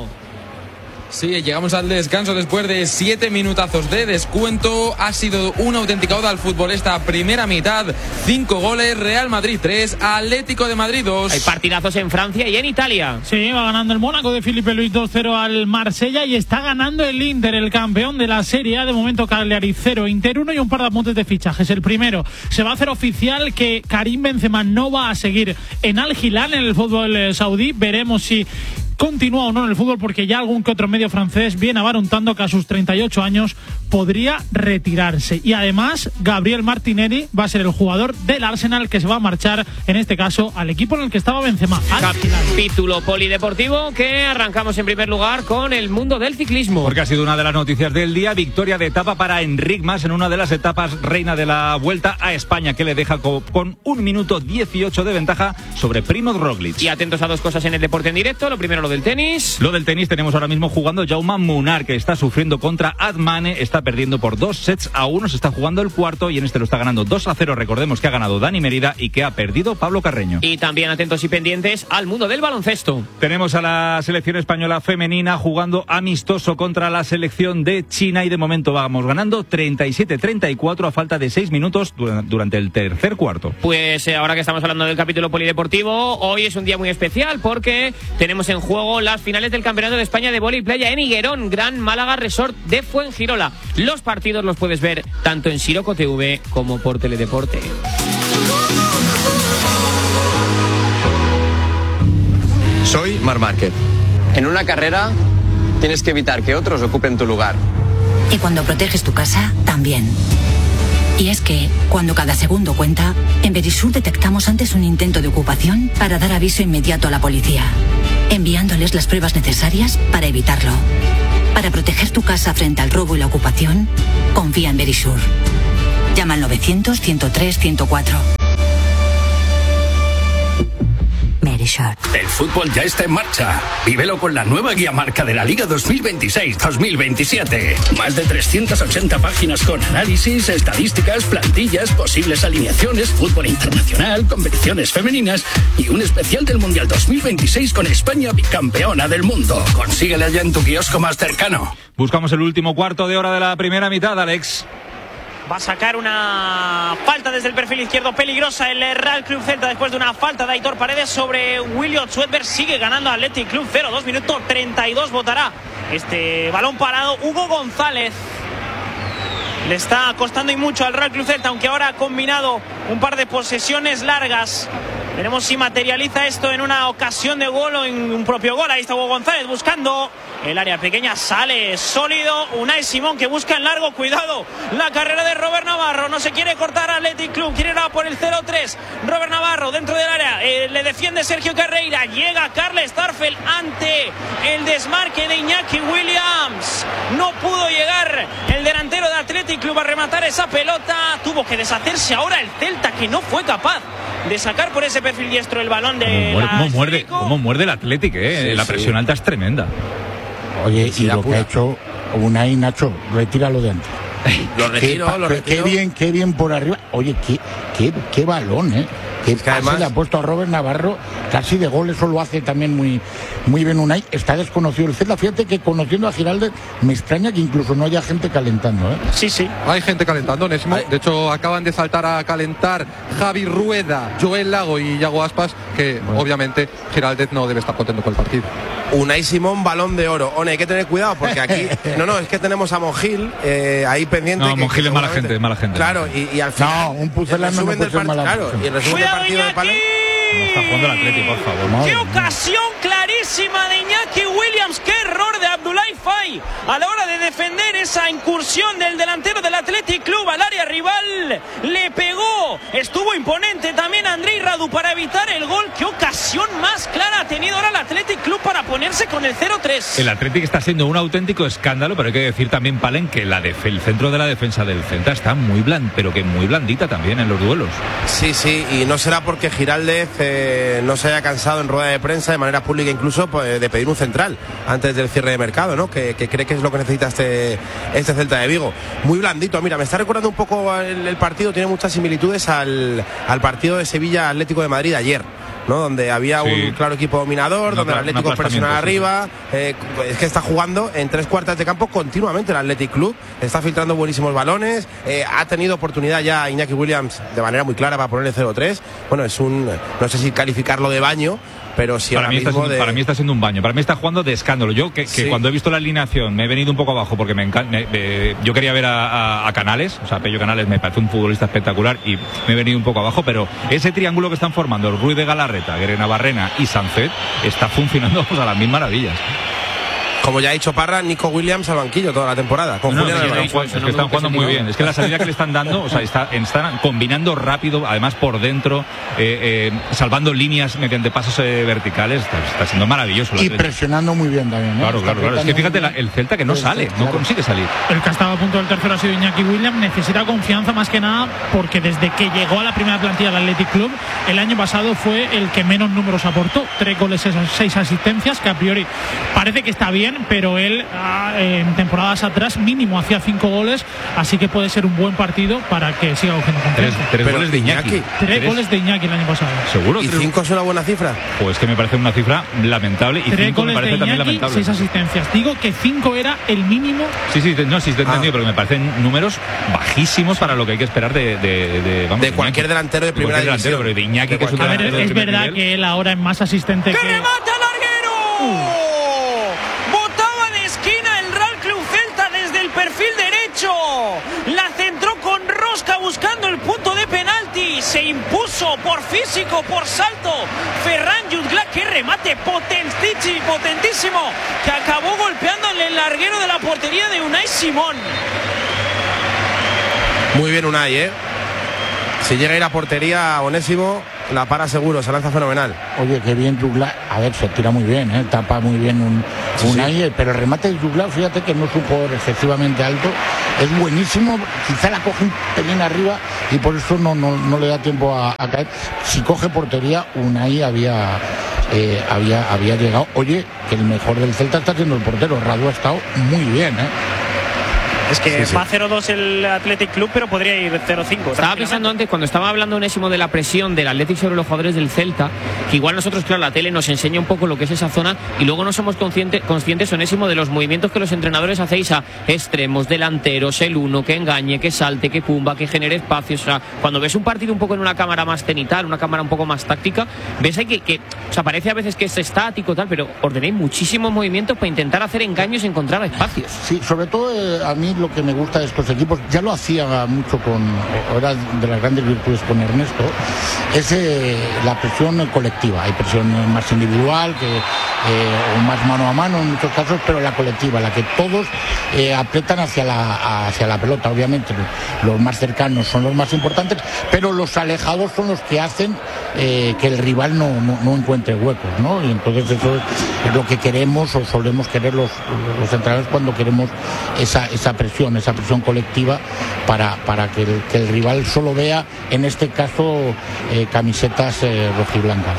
S8: Sí, llegamos al descanso después de siete minutazos de descuento. Ha sido una auténtica oda al fútbol esta primera mitad. Cinco goles, Real Madrid tres, Atlético de Madrid dos.
S5: Hay partidazos en Francia y en Italia.
S11: Sí, va ganando el Mónaco de Filipe Luis dos cero al Marsella y está ganando el Inter, el campeón de la Serie A. De momento Cagliari cero, Inter uno y un par de apuntes de fichajes. El primero, se va a hacer oficial que Karim Benzema no va a seguir en Al Hilal, en el fútbol saudí. Veremos si continúa o no en el fútbol, porque ya algún que otro medio francés viene abarantando que a sus treinta y ocho años podría retirarse. Y además Gabriel Martinelli va a ser el jugador del Arsenal que se va a marchar, en este caso, al equipo en el que estaba Benzema.
S5: Capítulo polideportivo que arrancamos en primer lugar con el mundo del ciclismo.
S2: Porque ha sido una de las noticias del día, victoria de etapa para Enric Mas en una de las etapas reina de la Vuelta a España, que le deja co- con un minuto dieciocho de ventaja sobre Primoz Roglic.
S5: Y atentos a dos cosas en el deporte en directo. Lo primero, lo del tenis.
S2: Lo del tenis tenemos ahora mismo jugando Jaume Munar, que está sufriendo contra Admane, está perdiendo por dos sets a uno, se está jugando el cuarto y en este lo está ganando dos a cero. Recordemos que ha ganado Dani Merida y que ha perdido Pablo Carreño.
S5: Y también atentos y pendientes al mundo del baloncesto.
S2: Tenemos a la selección española femenina jugando amistoso contra la selección de China y de momento vamos ganando treinta y siete treinta y cuatro a falta de seis minutos durante el tercer cuarto.
S5: Pues eh, ahora que estamos hablando del capítulo polideportivo, hoy es un día muy especial porque tenemos en juego las finales del Campeonato de España de Vóley Playa en Higuerón, Gran Málaga Resort de Fuengirola. Los partidos los puedes ver tanto en Siroco T V como por Teledeporte.
S12: Soy Marc Márquez. En una carrera tienes que evitar que otros ocupen tu lugar.
S13: Y cuando proteges tu casa, también. Y es que, cuando cada segundo cuenta, en Verisur detectamos antes un intento de ocupación para dar aviso inmediato a la policía, enviándoles las pruebas necesarias para evitarlo. Para proteger tu casa frente al robo y la ocupación, confía en Verisur. Llama al novecientos, ciento tres, ciento cuatro.
S14: El fútbol ya está en marcha. Vívelo con la nueva guía marca de la Liga dos mil veintiséis dos mil veintisiete. Más de trescientas ochenta páginas con análisis, estadísticas, plantillas, posibles alineaciones, fútbol internacional, competiciones femeninas y un especial del Mundial dos mil veintiséis con España bicampeona del mundo. Consíguela ya en tu kiosco más cercano.
S2: Buscamos el último cuarto de hora de la primera mitad, Alex.
S3: Va a sacar una falta desde el perfil izquierdo peligrosa el Real Club Celta después de una falta de Aitor Paredes sobre Williot Swedberg. Sigue ganando Athletic Club cero dos minutos treinta y dos. Votará este balón parado Hugo González. Le está costando y mucho al Real Club Celta, aunque ahora ha combinado un par de posesiones largas. Veremos si materializa esto en una ocasión de gol o en un propio gol. Ahí está Hugo González buscando el área pequeña, sale sólido. Unai Simón que busca en largo, cuidado. La carrera de Robert Navarro, no se quiere cortar Athletic Club, quiere ir a por el cero tres. Robert Navarro dentro del área, eh, le defiende Sergio Carreira. Llega Carles Starfel ante el desmarque de Iñaki Williams. No pudo llegar el delantero de Athletic Club a rematar esa pelota. Tuvo que deshacerse ahora el Celta, que no fue capaz de sacar por ese perfil diestro el balón de
S2: ¿Cómo, cómo muerde, cómo muerde el Athletic, eh?
S7: Sí,
S2: la presión
S7: sí.
S2: alta es tremenda.
S7: Oye, y lo que ha hecho Unai, Nacho, retíralo de antes.
S1: Lo retiro,
S7: qué,
S1: lo retiro.
S7: Qué bien, qué bien por arriba. Oye, qué, qué, qué balón, ¿eh? Qué
S1: Es que además
S7: le ha puesto a Robert Navarro, casi de gol, eso lo hace también muy, muy bien Unai. Está desconocido el Celta. Fíjate que conociendo a Giraldez, me extraña que incluso no haya gente calentando, ¿eh?
S3: Sí, sí.
S4: Hay gente calentando, Onésimo. De hecho, acaban de saltar a calentar Javi Rueda, Joel Lago y Iago Aspas, que bueno, obviamente Giraldez no debe estar contento con el partido.
S1: Unai Simón, balón de oro. One, hay que tener cuidado porque aquí... no, no, es que tenemos a Monjil eh, ahí pendiente.
S2: No,
S1: que,
S2: Monjil
S1: que
S2: es mala gente, mala gente.
S1: Claro, y, y al final...
S7: No, un pucelano no puede ser mala
S1: Claro, y el resumen del partido de Palen...
S2: No está jugando el Atlético, por favor.
S3: ¡Qué ocasión clarísima de Iñaki Williams! ¡Qué error de Abdoulaye Faye a la hora de defender esa incursión del delantero del Athletic Club al área rival! Le pegó, estuvo imponente también Andrei Radu para evitar el gol. ¡Qué ocasión más clara ha tenido ahora el Athletic Club para ponerse con el cero tres!
S2: El Athletic está siendo un auténtico escándalo, pero hay que decir también, Palen, que la def- el centro de la defensa del Celta está muy bland, pero que muy blandita también en los duelos.
S1: Sí, sí, y no será porque Giraldez eh, no se haya cansado en rueda de prensa de manera pública incluso pues, de pedir un central antes del cierre de mercado, ¿no? Que, que cree que es lo que necesita este, este Celta de Vigo. Muy blandito, mira, me está recordando un poco el, el partido, tiene muchas similitudes al, al partido de Sevilla Atlético de Madrid ayer, ¿no? Donde había sí. un claro equipo dominador, no, donde el Atlético presionaba arriba, eh, es que está jugando en tres cuartas de campo continuamente el Athletic Club, está filtrando buenísimos balones, eh, ha tenido oportunidad ya Iñaki Williams de manera muy clara para ponerle cero tres, bueno, es un, no sé si calificarlo de baño, pero sí
S2: para
S1: ahora
S2: mí,
S1: mismo
S2: está siendo,
S1: de...
S2: para mí está siendo un baño, para mí está jugando de escándalo. Yo que, que sí. cuando he visto la alineación me he venido un poco abajo porque me encanta, eh, yo quería ver a, a, a Canales, o sea, Pello Canales me parece un futbolista espectacular y me he venido un poco abajo, pero ese triángulo que están formando el Ruiz de Galarreta, Guerrero Barrena y Sancet está funcionando pues, a las mil maravillas.
S1: Como ya ha dicho Parra, Nico Williams al banquillo toda la temporada. Con
S2: no,
S1: Julián
S2: no,
S1: Álvarez.
S2: no, es que están jugando muy bien. Es que la salida que le están dando, o sea, está, están combinando rápido, además por dentro, eh, eh, salvando líneas mediante pasos eh, verticales. Está, está siendo maravilloso.
S7: Y presionando muy bien también. ¿eh?
S2: Claro, claro, claro. Es que fíjate, la, el Celta que no sale, no consigue salir.
S11: El que ha estado a punto del tercero ha sido Iñaki Williams. Necesita confianza más que nada porque desde que llegó a la primera plantilla del Athletic Club, el año pasado fue el que menos números aportó. Tres goles, seis asistencias, que a priori parece que está bien, pero él en temporadas atrás mínimo hacía cinco goles, así que puede ser un buen partido para que siga cogiendo confianza.
S2: Tres, tres goles de Iñaki.
S11: Tres, tres goles de Iñaki el año pasado.
S2: ¿Seguro?
S1: ¿Y cinco es una buena cifra?
S2: Pues que me parece una cifra lamentable. Y
S11: tres
S2: cinco
S11: goles
S2: me parece
S11: de
S2: también
S11: Iñaki,
S2: lamentable.
S11: Seis asistencias. Digo que cinco era el mínimo.
S2: Sí, sí, no, sí, te he entendido,
S1: Ah.
S2: pero me parecen números bajísimos para lo que hay que esperar de, de, de, vamos,
S1: de cualquier
S2: Iñaki.
S1: delantero de primera
S2: de cualquier
S1: división.
S2: delantero, pero de Iñaki,
S1: De
S2: que es un
S11: A ver,
S2: delantero de
S11: es
S2: primer
S11: verdad
S2: nivel.
S11: que él ahora es más asistente
S3: ¡Que
S11: que.
S3: remata larguero! Botaba de esquina el Real Club Celta desde el perfil derecho. La centró con rosca buscando el punto de penalti. Se impuso por físico, por salto. Ferran Jutgla, que remate potentísimo, potentísimo, que acabó golpeándole el larguero de la portería de Unai Simón.
S1: Muy bien Unai, ¿eh? Si llega a ir a portería Onésimo, la para seguro, se lanza fenomenal.
S7: Oye, qué bien Jugla. A ver, se tira muy bien, ¿eh? Tapa muy bien un,
S1: Sí,
S7: un
S1: sí.
S7: ahí, pero el remate de Jugla, fíjate que no es un jugador excesivamente alto. Es buenísimo, quizá la coge un pelín arriba y por eso no, no, no le da tiempo a, a caer. Si coge portería, Unai había, eh, había, había llegado. Oye, que el mejor del Celta está siendo el portero. Radu ha estado muy bien, ¿eh?
S3: Es que
S1: Sí, sí.
S3: va cero dos el Athletic Club, pero podría ir cero cinco.
S5: Estaba pensando antes, cuando estaba hablando Onésimo de la presión del Athletic sobre los jugadores del Celta, que igual nosotros, claro, la tele nos enseña un poco lo que es esa zona y luego no somos consciente, conscientes, Onésimo, de los movimientos que los entrenadores hacéis a extremos, delanteros, el uno, que engañe, que salte, que cumba, que genere espacios. O sea, cuando ves un partido un poco en una cámara más cenital, una cámara un poco más táctica, ves ahí que, que o sea, parece a veces que es estático tal, pero ordenéis muchísimos movimientos para intentar hacer engaños y encontrar espacios.
S7: Sí, sobre todo eh, a mí lo que me gusta de estos equipos, ya lo hacía mucho con, ahora de las grandes virtudes con Ernesto, es eh, la presión colectiva. Hay presión más individual que, eh, o más mano a mano en muchos casos, pero la colectiva, la que todos eh, apretan hacia la, hacia la pelota. Obviamente los más cercanos son los más importantes, pero los alejados son los que hacen eh, que el rival no, no, no encuentre huecos, ¿no? Y entonces eso es lo que queremos o solemos querer los, los entrenadores cuando queremos esa, esa presión, esa presión colectiva para, para que, el, que el rival solo vea, en este caso, eh, camisetas eh, rojiblancas.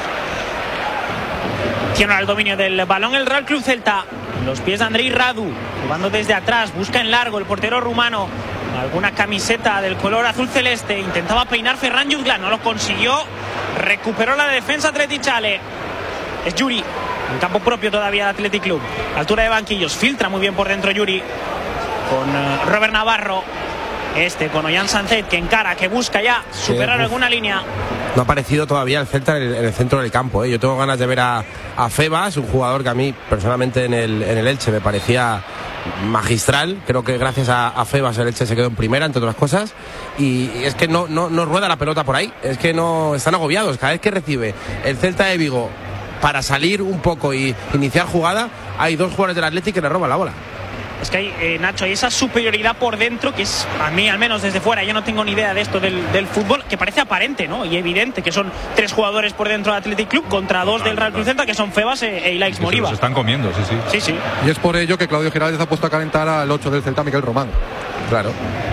S3: Tiene el dominio del balón el Real Club Celta. Los pies de Andrei Radu, jugando desde atrás, busca en largo el portero rumano. Alguna camiseta del color azul celeste. Intentaba peinar Ferran Jutgla, no lo consiguió. Recuperó la defensa Treticale. Es Yuri, en campo propio todavía el Athletic Club. Altura de banquillos, filtra muy bien por dentro Yuri. Con uh, Robert Navarro. Este con Ollán Sancet, que encara, que busca ya superar
S1: Sí,
S3: alguna línea.
S1: No ha aparecido todavía el Celta en el, en el centro del campo, ¿eh? Yo tengo ganas de ver a, a Febas, un jugador que a mí personalmente en el, en el Elche me parecía magistral. Creo que gracias a, a Febas el Elche se quedó en primera, entre otras cosas. Y, y es que no, no, no rueda la pelota por ahí. Es que no están agobiados. Cada vez que recibe el Celta de Vigo para salir un poco y iniciar jugada, hay dos jugadores del Athletic que le roban la bola.
S3: Es que hay, eh, Nacho, hay esa superioridad por dentro que es, a mí al menos desde fuera, yo no tengo ni idea de esto del, del fútbol, que parece aparente, ¿no? Y evidente, que son tres jugadores por dentro del Athletic Club contra dos del Real Cruz Celta, que son Febas e, e Ilaix Moriba.
S2: Se están comiendo, sí, sí.
S3: Sí, sí.
S4: Y es por ello que Claudio Giraldez ha puesto a calentar al ocho del Celta, Miguel Román.
S1: Claro.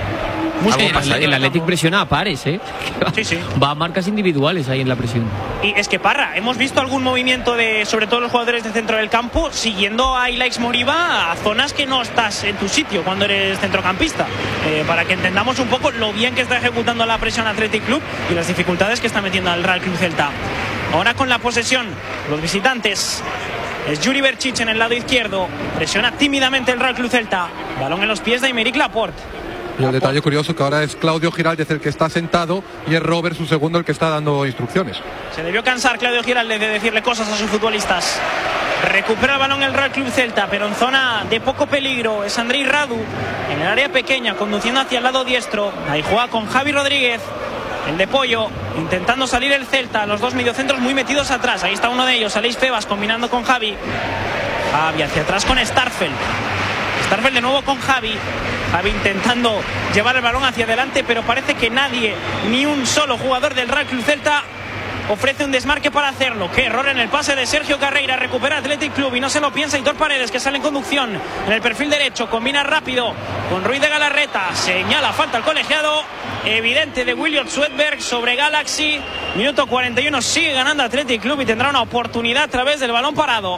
S5: Sí, el, el Athletic presiona a pares, ¿eh?
S3: Sí, sí.
S5: Va a marcas individuales ahí en la presión.
S3: Y es que, Parra, hemos visto algún movimiento de, sobre todo los jugadores del centro del campo, siguiendo a Ilaix Moriba a zonas que no estás en tu sitio cuando eres centrocampista. Eh, para que entendamos un poco lo bien que está ejecutando la presión Athletic Club y las dificultades que está metiendo al Real Club Celta. Ahora con la posesión, los visitantes. Es Yuri Berchich en el lado izquierdo. Presiona tímidamente el Real Club Celta. Balón en los pies de Aymeric Laporte.
S4: Y el detalle curioso que ahora es Claudio Giraldez el que está sentado y es Robert, su segundo, el que está dando instrucciones.
S3: Se debió cansar Claudio Giraldez de decirle cosas a sus futbolistas. Recupera el balón el Real Club Celta, pero en zona de poco peligro. Es Andrei Radu en el área pequeña, conduciendo hacia el lado diestro. Ahí juega con Javi Rodríguez, el de Pollo, intentando salir el Celta. Los dos mediocentros muy metidos atrás. Ahí está uno de ellos, Aleix Febas, combinando con Javi. Javi hacia atrás con Starfelt. Starfelt de nuevo con Javi. Javi intentando llevar el balón hacia adelante, pero parece que nadie, ni un solo jugador del Real Club Celta ofrece un desmarque para hacerlo. Qué error en el pase de Sergio Carreira. Recupera Athletic Club y no se lo piensa Hitor Paredes, que sale en conducción en el perfil derecho. Combina rápido con Ruiz de Galarreta. Señala falta al colegiado evidente de William Swedberg sobre Galaxy. Minuto cuarenta y uno. Sigue ganando Athletic Club y tendrá una oportunidad a través del balón parado.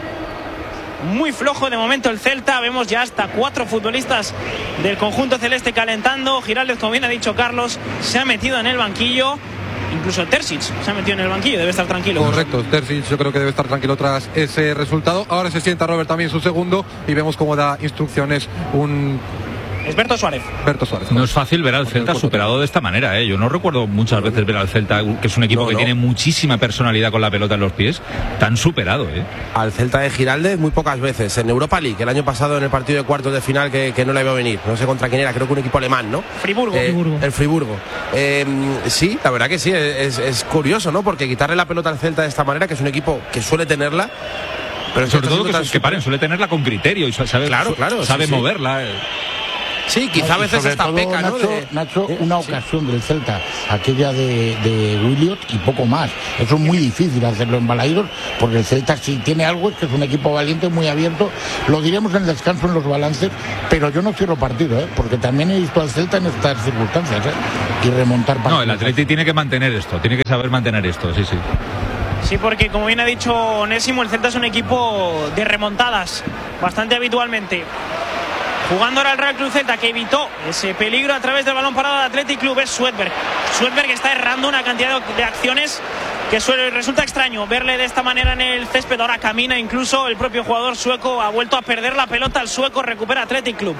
S3: Muy flojo de momento el Celta. Vemos ya hasta cuatro futbolistas del conjunto celeste calentando. Giraldez, como bien ha dicho Carlos, se ha metido en el banquillo. Incluso Terzic se ha metido en el banquillo, debe estar tranquilo.
S4: Correcto, Terzic yo creo que debe estar tranquilo tras ese resultado. Ahora se sienta Robert también su segundo y vemos cómo da instrucciones un...
S3: Es Berto Suárez.
S4: Berto Suárez.
S2: No es fácil ver al Celta superado de esta manera, ¿eh? Yo no recuerdo muchas veces ver al Celta, que es un equipo no, que no. tiene muchísima personalidad con la pelota en los pies, tan superado, ¿eh?
S1: Al Celta de Giraldez muy pocas veces. En Europa League, el año pasado en el partido de cuartos de final que, que no le veo venir. No sé contra quién era, creo que un equipo alemán, ¿no?
S3: Friburgo.
S1: Eh,
S3: Friburgo.
S1: El Friburgo. Eh, sí, la verdad que sí, es, es curioso, ¿no? Porque quitarle la pelota al Celta de esta manera, que es un equipo que suele tenerla,
S2: pero sobre todo que, que paren, suele tenerla con criterio y sabe,
S1: claro, claro,
S2: sabe
S1: sí, sí.
S2: moverla.
S1: Sí, quizá a veces hasta peca, ¿no?
S7: Nacho,
S1: De...
S7: Nacho una sí. ocasión del Celta, aquella de, de Williot y poco más. Eso es muy difícil hacerlo en Balaídos, porque el Celta si tiene algo es que es un equipo valiente, muy abierto. Lo diremos en el descanso en los balances, pero yo no cierro partido, ¿eh? Porque también he visto al Celta en estas circunstancias, ¿eh? Y remontar partidos.
S2: No, el Atleti tiene que mantener esto, tiene que saber mantener esto, sí, sí.
S3: Sí, porque como bien ha dicho Onésimo, el Celta es un equipo de remontadas bastante habitualmente. Jugando ahora el Real Club Celta, que evitó ese peligro a través del balón parado de Athletic Club, es Swedberg. Swedberg está errando una cantidad de acciones que suele, resulta extraño verle de esta manera en el césped. Ahora camina, incluso el propio jugador sueco ha vuelto a perder la pelota. El sueco recupera Athletic Club.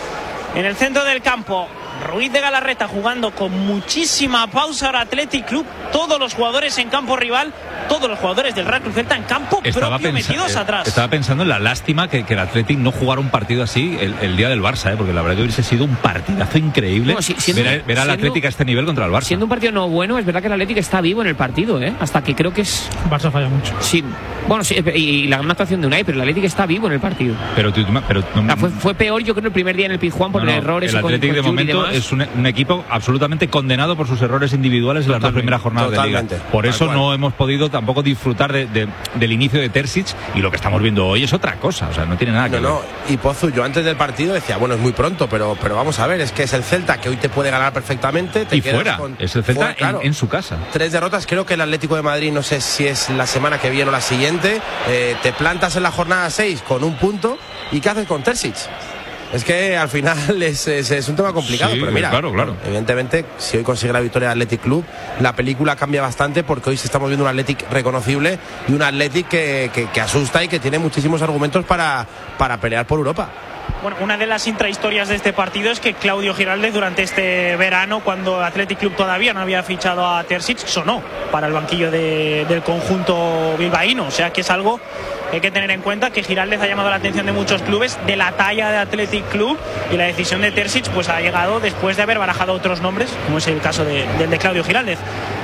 S3: En el centro del campo, Ruiz de Galarreta jugando con muchísima pausa ahora Athletic Club. Todos los jugadores en campo rival, todos los jugadores del Real Club Celta en campo
S2: estaba
S3: propio
S2: pensa-
S3: metidos
S2: eh,
S3: atrás.
S2: Estaba pensando en la lástima que, que el Athletic no jugara un partido así el, el día del Barça, ¿eh? Porque la verdad que hubiese sido un partidazo increíble
S5: no, si, siendo,
S2: ver, ver al Athletic a este nivel contra el Barça.
S5: Siendo un partido no bueno, es verdad que el Athletic está vivo en el partido, ¿eh? Hasta que creo que es...
S11: Barça falla mucho.
S5: Sí, bueno, sí, y, y la gran actuación de Unai, pero el Athletic está vivo en el partido.
S2: Pero, tú, pero no,
S5: ah, fue, fue peor, yo creo, el primer día en el Pizjuán por no, el error.
S2: El Athletic de momento es un, un equipo absolutamente condenado por sus errores individuales en las dos primeras jornadas totalmente. de Liga. Por eso no hemos podido tampoco disfrutar de, de, del inicio de Terzic, y lo que estamos viendo hoy es otra cosa, o sea, no tiene nada que
S1: no,
S2: ver.
S1: No, y Pozu, yo antes del partido decía, bueno, es muy pronto, pero, pero vamos a ver, es que es el Celta que hoy te puede ganar perfectamente. Te
S2: y fuera, con, es el Celta fuera, claro, en, en su casa.
S1: Tres derrotas, creo que el Atlético de Madrid, no sé si es la semana que viene o la siguiente, eh, te plantas en la jornada seis con un punto, ¿y qué haces con Terzic? Es que al final es, es, es un tema complicado,
S2: sí,
S1: pero mira,
S2: claro, claro.
S1: evidentemente, si hoy consigue la victoria del Athletic Club, la película cambia bastante, porque hoy estamos viendo un Athletic reconocible y un Athletic que, que, que asusta y que tiene muchísimos argumentos para, para pelear por Europa.
S3: Bueno, una de las intrahistorias de este partido es que Claudio Giraldez durante este verano, cuando Athletic Club todavía no había fichado a Terzic, sonó para el banquillo de, del conjunto bilbaíno. O sea que es algo que hay que tener en cuenta, que Giraldez ha llamado la atención de muchos clubes de la talla de Athletic Club, y la decisión de Terzic pues ha llegado después de haber barajado otros nombres, como es el caso de, del de Claudio Giraldez.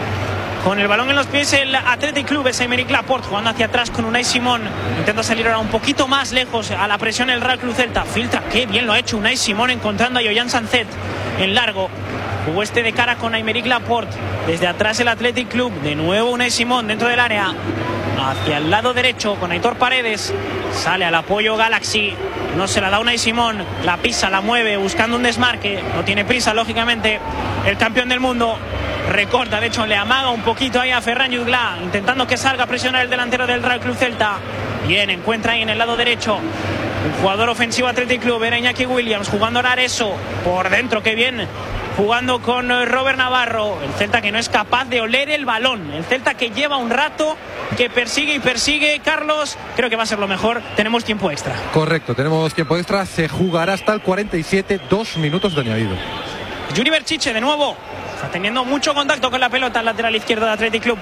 S3: Con el balón en los pies el Athletic Club, es Aymeric Laporte jugando hacia atrás con Unai Simón. Intenta salir ahora un poquito más lejos a la presión el Real Club Celta. Filtra, qué bien lo ha hecho Unai Simón encontrando a Yoyan Sanzet en largo. Jugó este de cara con Aymeric Laporte. Desde atrás el Athletic Club. De nuevo Unai Simón dentro del área. Hacia el lado derecho con Aitor Paredes. Sale al apoyo Galaxy. No se la da Unai Simón. La pisa, la mueve buscando un desmarque. No tiene prisa, lógicamente, el campeón del mundo. Recorta, de hecho le amaga un poquito ahí a Ferran Jutgla, intentando que salga a presionar el delantero del Real Club Celta. Bien, encuentra ahí en el lado derecho un jugador ofensivo Athletic Club, era Iñaki Williams, jugando a Areso por dentro, qué bien, jugando con Robert Navarro. El Celta que no es capaz de oler el balón, el Celta que lleva un rato, que persigue y persigue. Carlos, creo que va a ser lo mejor, tenemos tiempo extra.
S4: Correcto, tenemos tiempo extra, se jugará hasta el cuarenta y siete, dos minutos de añadido.
S3: Yuri Berchiche de nuevo, está teniendo mucho contacto con la pelota al lateral izquierdo de Athletic Club.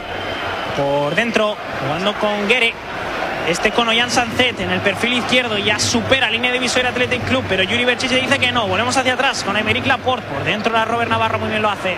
S3: Por dentro, jugando con Guere. Este con Ollán Sanzet en el perfil izquierdo, ya supera línea divisoria Athletic Club, pero Yuri Berchiche dice que no. Volvemos hacia atrás con Aymeric Laporte. Por dentro la Robert Navarro muy bien lo hace.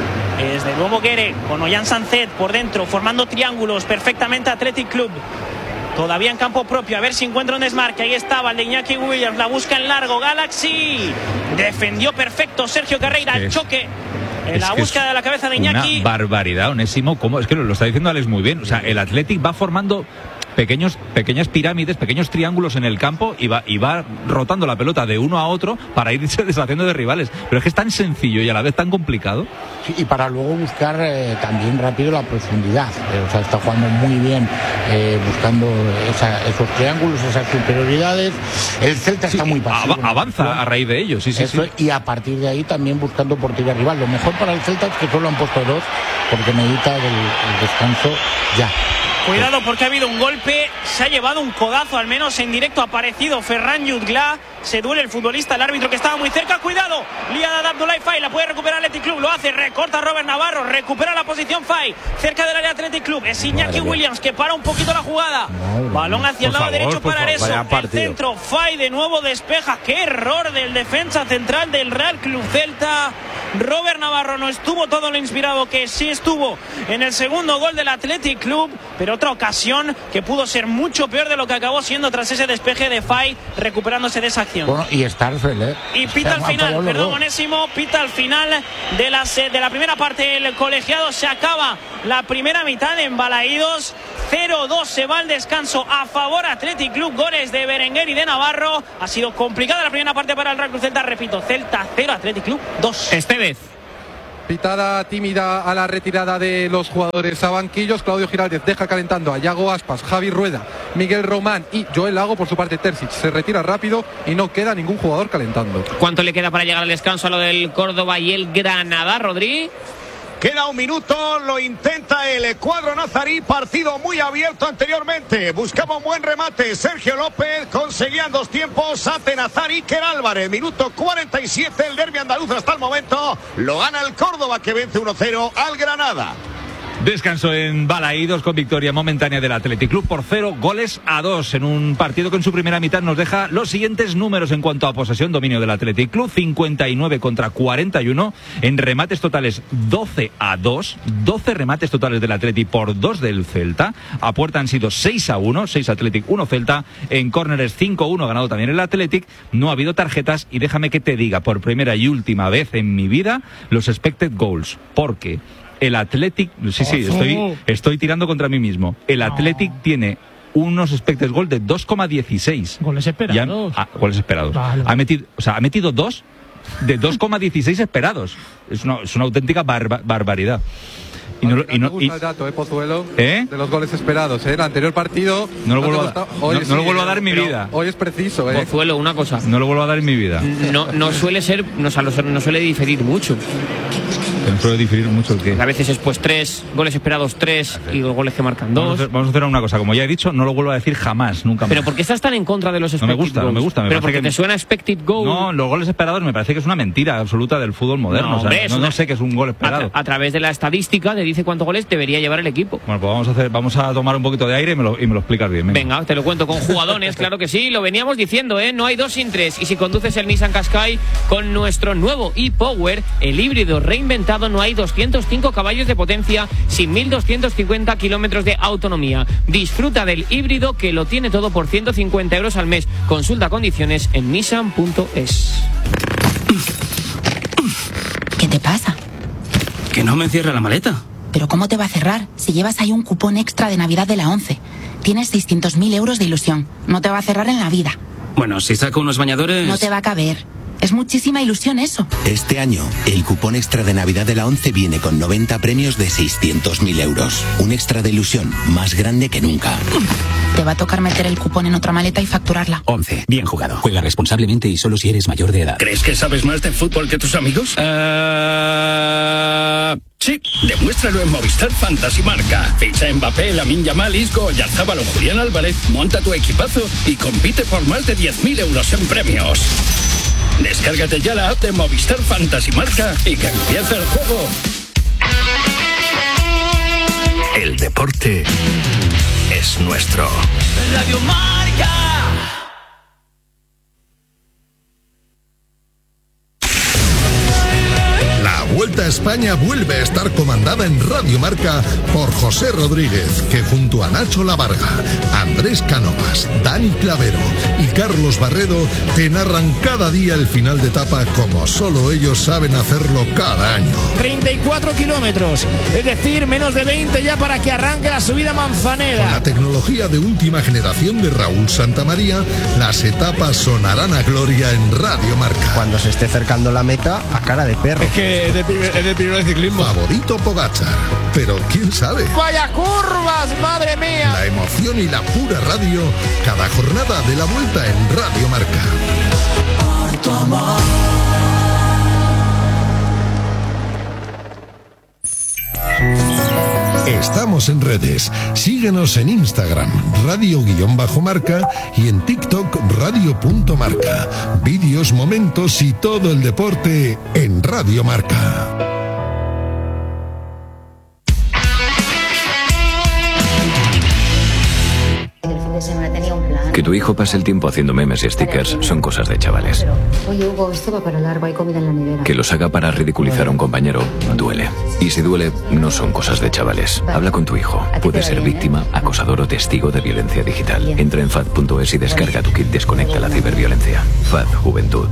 S3: Es de nuevo Guere con Ollán Sanzet por dentro, formando triángulos perfectamente Athletic Club. todavía en campo propio, a ver si encuentra un desmarque. Ahí estaba el de Iñaki Williams, la busca en largo, Galaxy defendió perfecto Sergio Carreira, el choque en
S2: es
S3: la búsqueda de la cabeza de Iñaki.
S2: Una barbaridad, Onésimo. ¿Cómo? Es que lo, lo está diciendo Alex muy bien. O sea, el Athletic va formando pequeños, pequeñas pirámides, pequeños triángulos en el campo y va, y va rotando la pelota de uno a otro para irse deshaciendo de rivales. Pero es que es tan sencillo y a la vez tan complicado.
S7: Sí, y para luego buscar eh, también rápido la profundidad. Eh, o sea, está jugando muy bien eh, buscando esa, esos triángulos, esas superioridades. El Celta sí, está muy pasivo.
S2: Av- avanza ¿no? a raíz de ello, sí, sí,
S7: Eso,
S2: sí.
S7: Y a partir de ahí también buscando portería rival. Lo mejor para el Celta es que solo han puesto dos, porque necesita el, el descanso ya.
S3: Cuidado porque ha habido un golpe, se ha llevado un codazo, al menos en directo ha aparecido Ferran Jutgla, se duele el futbolista, el árbitro que estaba muy cerca, cuidado, liada de Abdoulaye Faye, la puede recuperar Athletic Club, lo hace, recorta Robert Navarro, recupera la posición Faye, cerca del área Athletic Club, es Iñaki Williams que para un poquito la jugada, balón hacia el lado favor, derecho para eso, el centro, Faye de nuevo despeja, qué error del defensa central del Real Club Celta. Robert Navarro no estuvo todo lo inspirado que sí estuvo en el segundo gol del Athletic Club, pero otra ocasión que pudo ser mucho peor de lo que acabó siendo tras ese despeje de Faye recuperándose de esa acción.
S7: Bueno, y Starfel, ¿eh?
S3: Y pita al final, perdón, Onésimo, pita al final de la, de la primera parte del colegiado, se acaba la primera mitad en Balaídos, cero dos se va al descanso a favor Athletic Club, goles de Berenguer y de Navarro, ha sido complicada la primera parte para el Real Club Celta, repito, Celta cero, Athletic Club dos.
S5: Estevez.
S4: Pitada tímida a la retirada de los jugadores a banquillos. Claudio Giraldez deja calentando a Yago Aspas, Javi Rueda, Miguel Román y Joel Lago. Por su parte Terzic se retira rápido y no queda ningún jugador calentando.
S5: ¿Cuánto le queda para llegar al descanso a lo del Córdoba y el Granada, Rodri?
S6: Queda un minuto, lo intenta el cuadro nazarí, partido muy abierto anteriormente, buscaba un buen remate, Sergio López, conseguían dos tiempos, hace Nazar Iker Álvarez, minuto cuarenta y siete, el derbi andaluz hasta el momento, lo gana el Córdoba que vence uno cero al Granada.
S2: Descanso en Balaídos con victoria momentánea del Athletic Club por cero goles a dos en un partido que en su primera mitad nos deja los siguientes números en cuanto a posesión, dominio del Athletic Club, cincuenta y nueve contra cuarenta y uno, en remates totales doce a dos, doce remates totales del Athletic por dos del Celta, a puerta han sido seis a uno, seis Athletic, uno Celta, en córneres cinco a uno ganado también el Athletic, no ha habido tarjetas y déjame que te diga por primera y última vez en mi vida los expected goals, porque el Athletic, sí, sí, estoy, estoy tirando contra mí mismo. El Athletic no. tiene unos expected goals de dos coma dieciséis.
S11: Goles esperados.
S2: Ha, ah, goles esperados.
S11: Vale.
S2: Ha metido, o sea, ha metido dos de dos coma dieciséis esperados. Es una, es una auténtica barba, barbaridad.
S4: Y no, y no, me gusta y, el dato, eh, Pozuelo, ¿eh? de los goles esperados. ¿eh? El anterior partido
S2: no lo vuelvo, a, hoy no, sí, no lo vuelvo a dar en mi vida.
S4: Hoy es preciso. ¿eh?
S5: Pozuelo, una cosa.
S2: No lo vuelvo a dar en mi vida.
S5: No, no suele ser, no, no suele diferir mucho.
S2: No suele diferir mucho el que.
S5: A veces es pues tres, goles esperados tres y los goles que marcan dos.
S2: Vamos a, hacer, vamos a hacer una cosa, como ya he dicho, no lo vuelvo a decir jamás, nunca más.
S5: Pero ¿por qué estás tan en contra de los expected
S2: goals? No me gusta,
S5: goals?
S2: no me gusta. Me
S5: Pero porque
S2: que
S5: te suena expected goal.
S2: No, los goles esperados me parece que es una mentira absoluta del fútbol moderno.
S5: No,
S2: o sea,
S5: hombre,
S2: no,
S5: una...
S2: no sé qué es un gol esperado.
S5: A, a través de la estadística te dice cuántos goles debería llevar el equipo.
S2: Bueno, pues vamos a hacer, vamos a tomar un poquito de aire y me lo, y me lo explicas bien.
S5: Venga. venga, te lo cuento con jugadones, claro que sí, lo veníamos diciendo, ¿eh? No hay dos sin tres. Y si conduces el Nissan Qashqai con nuestro nuevo e-Power, el híbrido reinventado, no hay doscientos cinco caballos de potencia sin mil doscientos cincuenta kilómetros de autonomía. Disfruta del híbrido que lo tiene todo por ciento cincuenta euros al mes. Consulta condiciones en nissan punto es.
S15: ¿Qué te pasa?
S16: Que no me cierra la maleta.
S15: ¿Pero cómo te va a cerrar si llevas ahí un cupón extra de Navidad de la ONCE? Tienes seiscientos mil euros de ilusión. No te va a cerrar en la vida.
S16: Bueno, si saco unos bañadores...
S15: No te va a caber. Es muchísima ilusión eso.
S17: Este año, el cupón extra de Navidad de la ONCE viene con noventa premios de seiscientos mil euros. Un extra de ilusión más grande que nunca.
S15: Te va a tocar meter el cupón en otra maleta y facturarla.
S16: ONCE. Bien jugado. Juega responsablemente y solo si eres mayor de edad.
S14: ¿Crees que sabes más de fútbol que tus amigos?
S16: Uh...
S14: Sí, demuéstralo en Movistar Fantasy Marca. Ficha Mbappé, Lamine Yamal, Isco, Oyarzabal o Julián Álvarez, monta tu equipazo y compite por más de diez mil euros en premios. Descárgate ya la app de Movistar Fantasy Marca y que empiece el juego. El deporte es nuestro.
S18: Radio Marca.
S19: La vuelta España vuelve a estar comandada en Radio Marca por José Rodríguez, que junto a Nacho Lavarga, Andrés Cánovas, Dani Clavero y Carlos Barredo te narran cada día el final de etapa como solo ellos saben hacerlo cada año.
S20: treinta y cuatro kilómetros, es decir, menos de veinte ya para que arranque la subida Manzaneda.
S19: Con la tecnología de última generación de Raúl Santamaría, las etapas sonarán a gloria en Radio Marca.
S21: Cuando se esté acercando la meta, a cara de perro.
S20: Es que es de, es de primero de ciclismo.
S19: Favorito Pogačar, pero quién sabe.
S20: ¡Vaya curvas, madre mía!
S19: La emoción y la pura radio, cada jornada de la Vuelta en Radio Marca.
S18: Por tu amor.
S19: Estamos en redes. Síguenos en Instagram, radio-marca, y en TikTok, radio.marca. Vídeos, momentos y todo el deporte en Radio Marca.
S22: Que tu hijo pase el tiempo haciendo memes y stickers son cosas de chavales.
S23: Oye, Hugo, esto va para largo, hay comida en la nevera.
S22: Que los haga para ridiculizar a un compañero duele. Y si duele, no son cosas de chavales. Habla con tu hijo. Puede ser víctima, acosador o testigo de violencia digital. Entra en fad punto es y descarga tu kit Desconecta la ciberviolencia. F A D Juventud.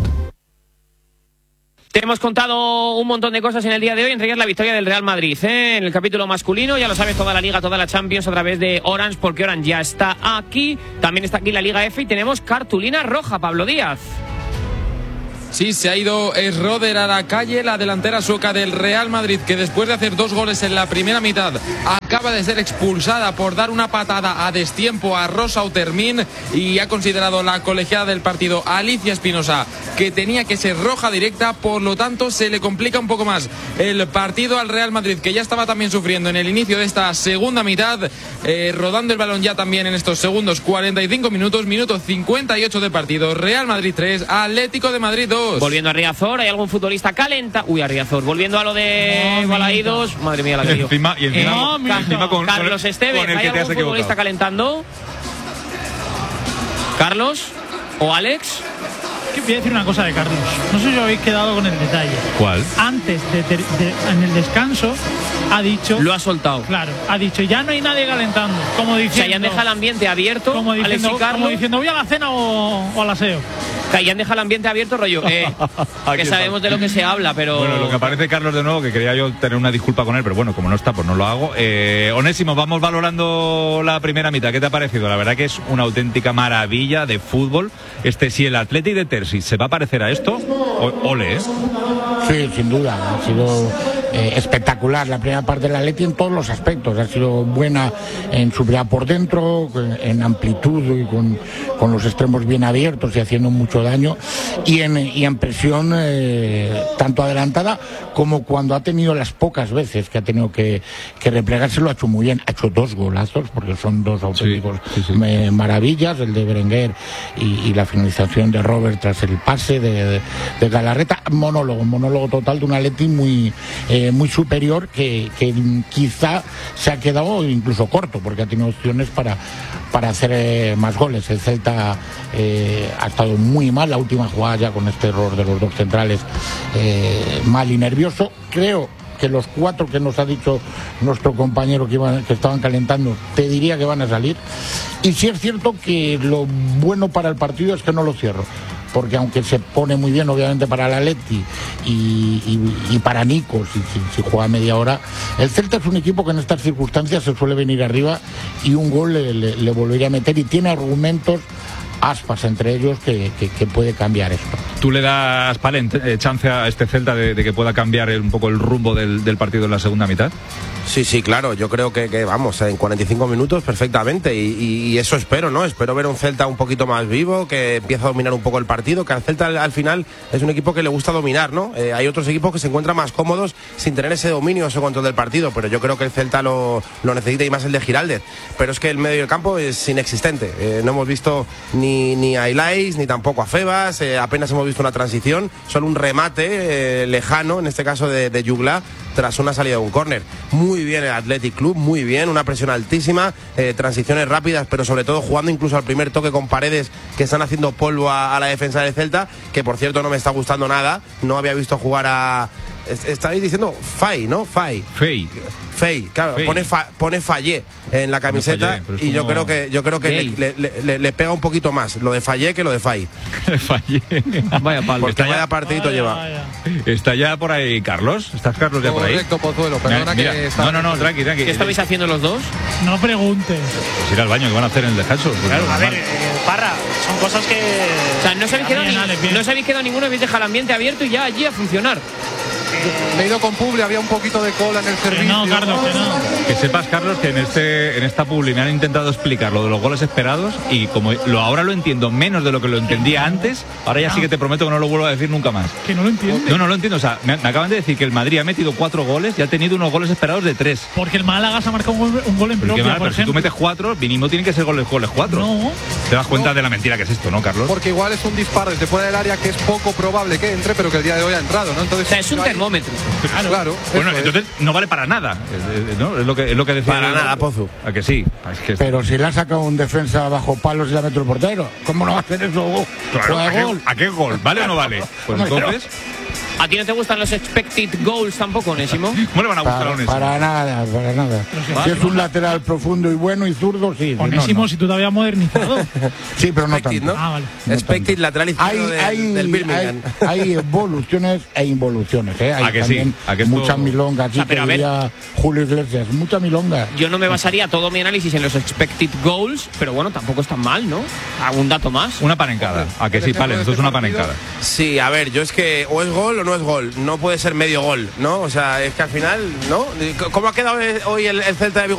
S5: Te hemos contado un montón de cosas en el día de hoy, entre ellas la victoria del Real Madrid, ¿eh? En el capítulo masculino, ya lo sabes, toda la Liga, toda la Champions a través de Orange, porque Orange ya está aquí. También está aquí la Liga F y tenemos cartulina roja, Pablo Díaz.
S8: Sí, se ha ido Schroeder a la calle, la delantera sueca del Real Madrid, que después de hacer dos goles en la primera mitad acaba de ser expulsada por dar una patada a destiempo a Rosa Utermin, y ha considerado la colegiada del partido, Alicia Espinosa, que tenía que ser roja directa. Por lo tanto, se le complica un poco más el partido al Real Madrid, que ya estaba también sufriendo en el inicio de esta segunda mitad, eh, rodando el balón ya también en estos segundos cuarenta y cinco minutos, minuto cincuenta y ocho de partido. Real Madrid tres, Atlético de Madrid dos.
S5: Volviendo a Riazor, ¿hay algún futbolista calenta? Uy, a Riazor. Volviendo a lo de no, Balaídos. Madre mía, la que
S2: encima, y encima,
S5: eh,
S2: no,
S5: Carlos,
S2: encima con,
S5: Carlos Esteves,
S2: con el
S5: ¿hay
S2: que te
S5: algún
S2: has
S5: futbolista
S2: equivocado.
S5: calentando? ¿Carlos? ¿O Alex?
S11: Que voy a decir una cosa de Carlos. No sé si os habéis quedado con el detalle.
S2: ¿Cuál?
S11: Antes, de, de, de, en el descanso, ha dicho...
S5: Lo ha soltado.
S11: Claro, ha dicho, ya no hay nadie calentando. Como diciendo,
S5: o sea, ya deja el ambiente abierto,
S11: como diciendo,
S5: Alex y Carlos.
S11: Como diciendo, voy a la cena o, o al aseo.
S5: O sea, ya deja el ambiente abierto, rollo. Eh, que sabemos de lo que se habla, pero...
S2: Bueno, lo que aparece Carlos de nuevo, que quería yo tener una disculpa con él, pero bueno, como no está, pues no lo hago. Eh, Onésimo, vamos valorando la primera mitad. ¿Qué te ha parecido? La verdad que es una auténtica maravilla de fútbol. Este, si el Athletic de Terzi se va a parecer a esto, o, ole, ¿eh?
S7: Sí, sin duda. Ha sido eh, espectacular la primera parte del Athletic en todos los aspectos. Ha sido buena en su brigada por dentro, en amplitud y con, con los extremos bien abiertos y haciendo mucho daño, y en, y en presión eh, tanto adelantada como cuando ha tenido las pocas veces que ha tenido que, que replegarse, lo ha hecho muy bien. Ha hecho dos golazos, porque son dos auténticos sí, sí, sí. Me, maravillas, el de Berenguer y, y la finalización de Robert tras el pase de, de, de Galarreta. Monólogo, monólogo total de un Atleti muy, eh, muy superior, que, que quizá se ha quedado incluso corto, porque ha tenido opciones para, para hacer eh, más goles. El Celta eh, ha estado muy mal, la última jugada ya con este error de los dos centrales, eh, mal y nervioso. Creo que los cuatro que nos ha dicho nuestro compañero que, iban, que estaban calentando, te diría que van a salir. Y sí es cierto que lo bueno para el partido es que no lo cierro, porque aunque se pone muy bien obviamente para el Atleti y, y, y para Nico si, si, si juega media hora, el Celta es un equipo que en estas circunstancias se suele venir arriba y un gol le, le, le volvería a meter, y tiene argumentos, Aspas entre ellos, que, que, que puede cambiar esto.
S2: ¿Tú le das, Palen, chance a este Celta de, de que pueda cambiar un poco el rumbo del, del partido en la segunda mitad?
S1: Sí, sí, claro, yo creo que, que vamos, en cuarenta y cinco minutos perfectamente, y, y, y eso espero, ¿no? Espero ver un Celta un poquito más vivo, que empiece a dominar un poco el partido, que al Celta al, al final es un equipo que le gusta dominar, ¿no? Eh, hay otros equipos que se encuentran más cómodos sin tener ese dominio, ese control del partido, pero yo creo que el Celta lo, lo necesita, y más el de Giraldez. Pero es que el medio del campo es inexistente, eh, no hemos visto ni, ni a Ilais, ni tampoco a Febas, eh, apenas hemos visto una transición, solo un remate eh, lejano, en este caso de, de Jugla, tras una salida de un córner. Muy bien el Athletic Club, muy bien, una presión altísima, eh, transiciones rápidas, pero sobre todo jugando incluso al primer toque con Paredes, que están haciendo polvo a, a la defensa del Celta, que por cierto no me está gustando nada. No había visto jugar a estáis diciendo Fay, ¿no? Fay.
S2: Fay.
S1: Fay, claro,
S2: Fay.
S1: pone fa, pone Fallé en la camiseta
S2: Fallé,
S1: y yo
S2: como
S1: creo que yo creo que le, le, le, le pega un poquito más lo de Fallé que lo de Fay.
S2: Fallé.
S5: Vaya palo.
S1: Porque
S2: Está
S1: vaya
S2: ya,
S1: partidito lleva.
S11: Vaya.
S2: está ya por ahí Carlos. ¿Estás Carlos ya por ahí?
S4: Correcto, Pozuelo, perdona
S2: Mira,
S4: que está...
S2: No, no, no, tranqui, tranqui.
S5: ¿Qué estabais haciendo los dos?
S11: No preguntes.
S2: Pues ir al baño, que van a hacer en el descanso. Pues
S3: Claro, a
S2: normal.
S3: ver, eh, Parra, son cosas que...
S5: O sea, no os habéis quedado,
S11: Bien,
S5: ni-
S11: Ale, bien.
S5: no os habéis quedado ninguno, habéis dejado el ambiente abierto y ya allí a funcionar.
S4: Me he ido con Publi, había un poquito de cola en el
S11: Que
S4: servicio.
S11: no, Carlos, que no.
S2: Que sepas, Carlos, que en este en esta publi me han intentado explicar lo de los goles esperados y como lo ahora lo entiendo menos de lo que lo entendía antes, ahora ya sí que te prometo que no lo vuelvo a decir nunca más.
S11: Que no lo entiende.
S2: No, no lo entiendo. O sea, me, me acaban de decir que el Madrid ha metido cuatro goles y ha tenido unos goles esperados de tres.
S11: Porque el Málaga se ha marcado un gol, un gol en
S2: Pero, qué
S11: propia,
S2: mal,
S11: por
S2: pero si tú
S11: ejemplo.
S2: metes cuatro, mínimo tienen que ser goles, goles cuatro.
S11: No.
S2: ¿Te das cuenta de la mentira que es esto, no, Carlos?
S4: Porque igual es un disparo desde fuera del área que es poco probable que entre, pero que el día de hoy ha entrado, ¿no? Entonces,
S5: O sea, es un
S4: hay-
S5: termómetro.
S4: Claro, claro.
S2: Bueno,
S4: eso es.
S2: entonces no vale para nada. Es, es- ¿no? es lo que es lo que decía.
S1: Para
S2: yo.
S1: nada, Pozu.
S2: ¿A que sí? Es que
S7: Pero si le ha sacado un defensa bajo palos y la mete el portero, ¿cómo no va a hacer eso?
S2: Claro,
S7: Juega
S2: ¿a, qué,
S7: gol.
S2: ¿A qué gol? ¿Vale o no vale? Pues
S7: Hombre,
S2: entonces,
S5: ¿A ti no te gustan los expected goals tampoco, Nésimo?
S2: ¿cómo le van a gustar a
S7: Para,
S2: un
S7: para nada, para nada. Si es un lateral profundo y bueno y zurdo, sí. si no,
S11: Onésimo,
S7: no.
S11: si tú te habías modernizado.
S7: Sí, pero no
S1: Expected,
S7: tanto.
S1: ¿no?
S11: Ah, vale.
S1: Expected lateral
S7: Hay,
S1: izquierdo del,
S7: hay,
S1: del Birmingham.
S7: hay, hay evoluciones e involuciones, ¿eh? Hay
S2: ¿A que sí?
S7: también
S2: ¿A que esto-
S7: mucha milonga, así
S5: O sea, pero
S7: que
S5: a ver.
S7: diría Julio Iglesias, mucha milonga.
S5: Yo no me basaría todo mi análisis en los expected goals, pero bueno, tampoco es tan mal, ¿no? ¿Algún dato más?
S2: una panencada. ¿A que sí? Vale, esto es una panencada.
S1: Sí, a ver, yo es que o es gol o no es gol. No puede ser medio gol, ¿no? O sea, es que al final, ¿no? ¿Cómo ha quedado hoy el, el Celta de Vigo?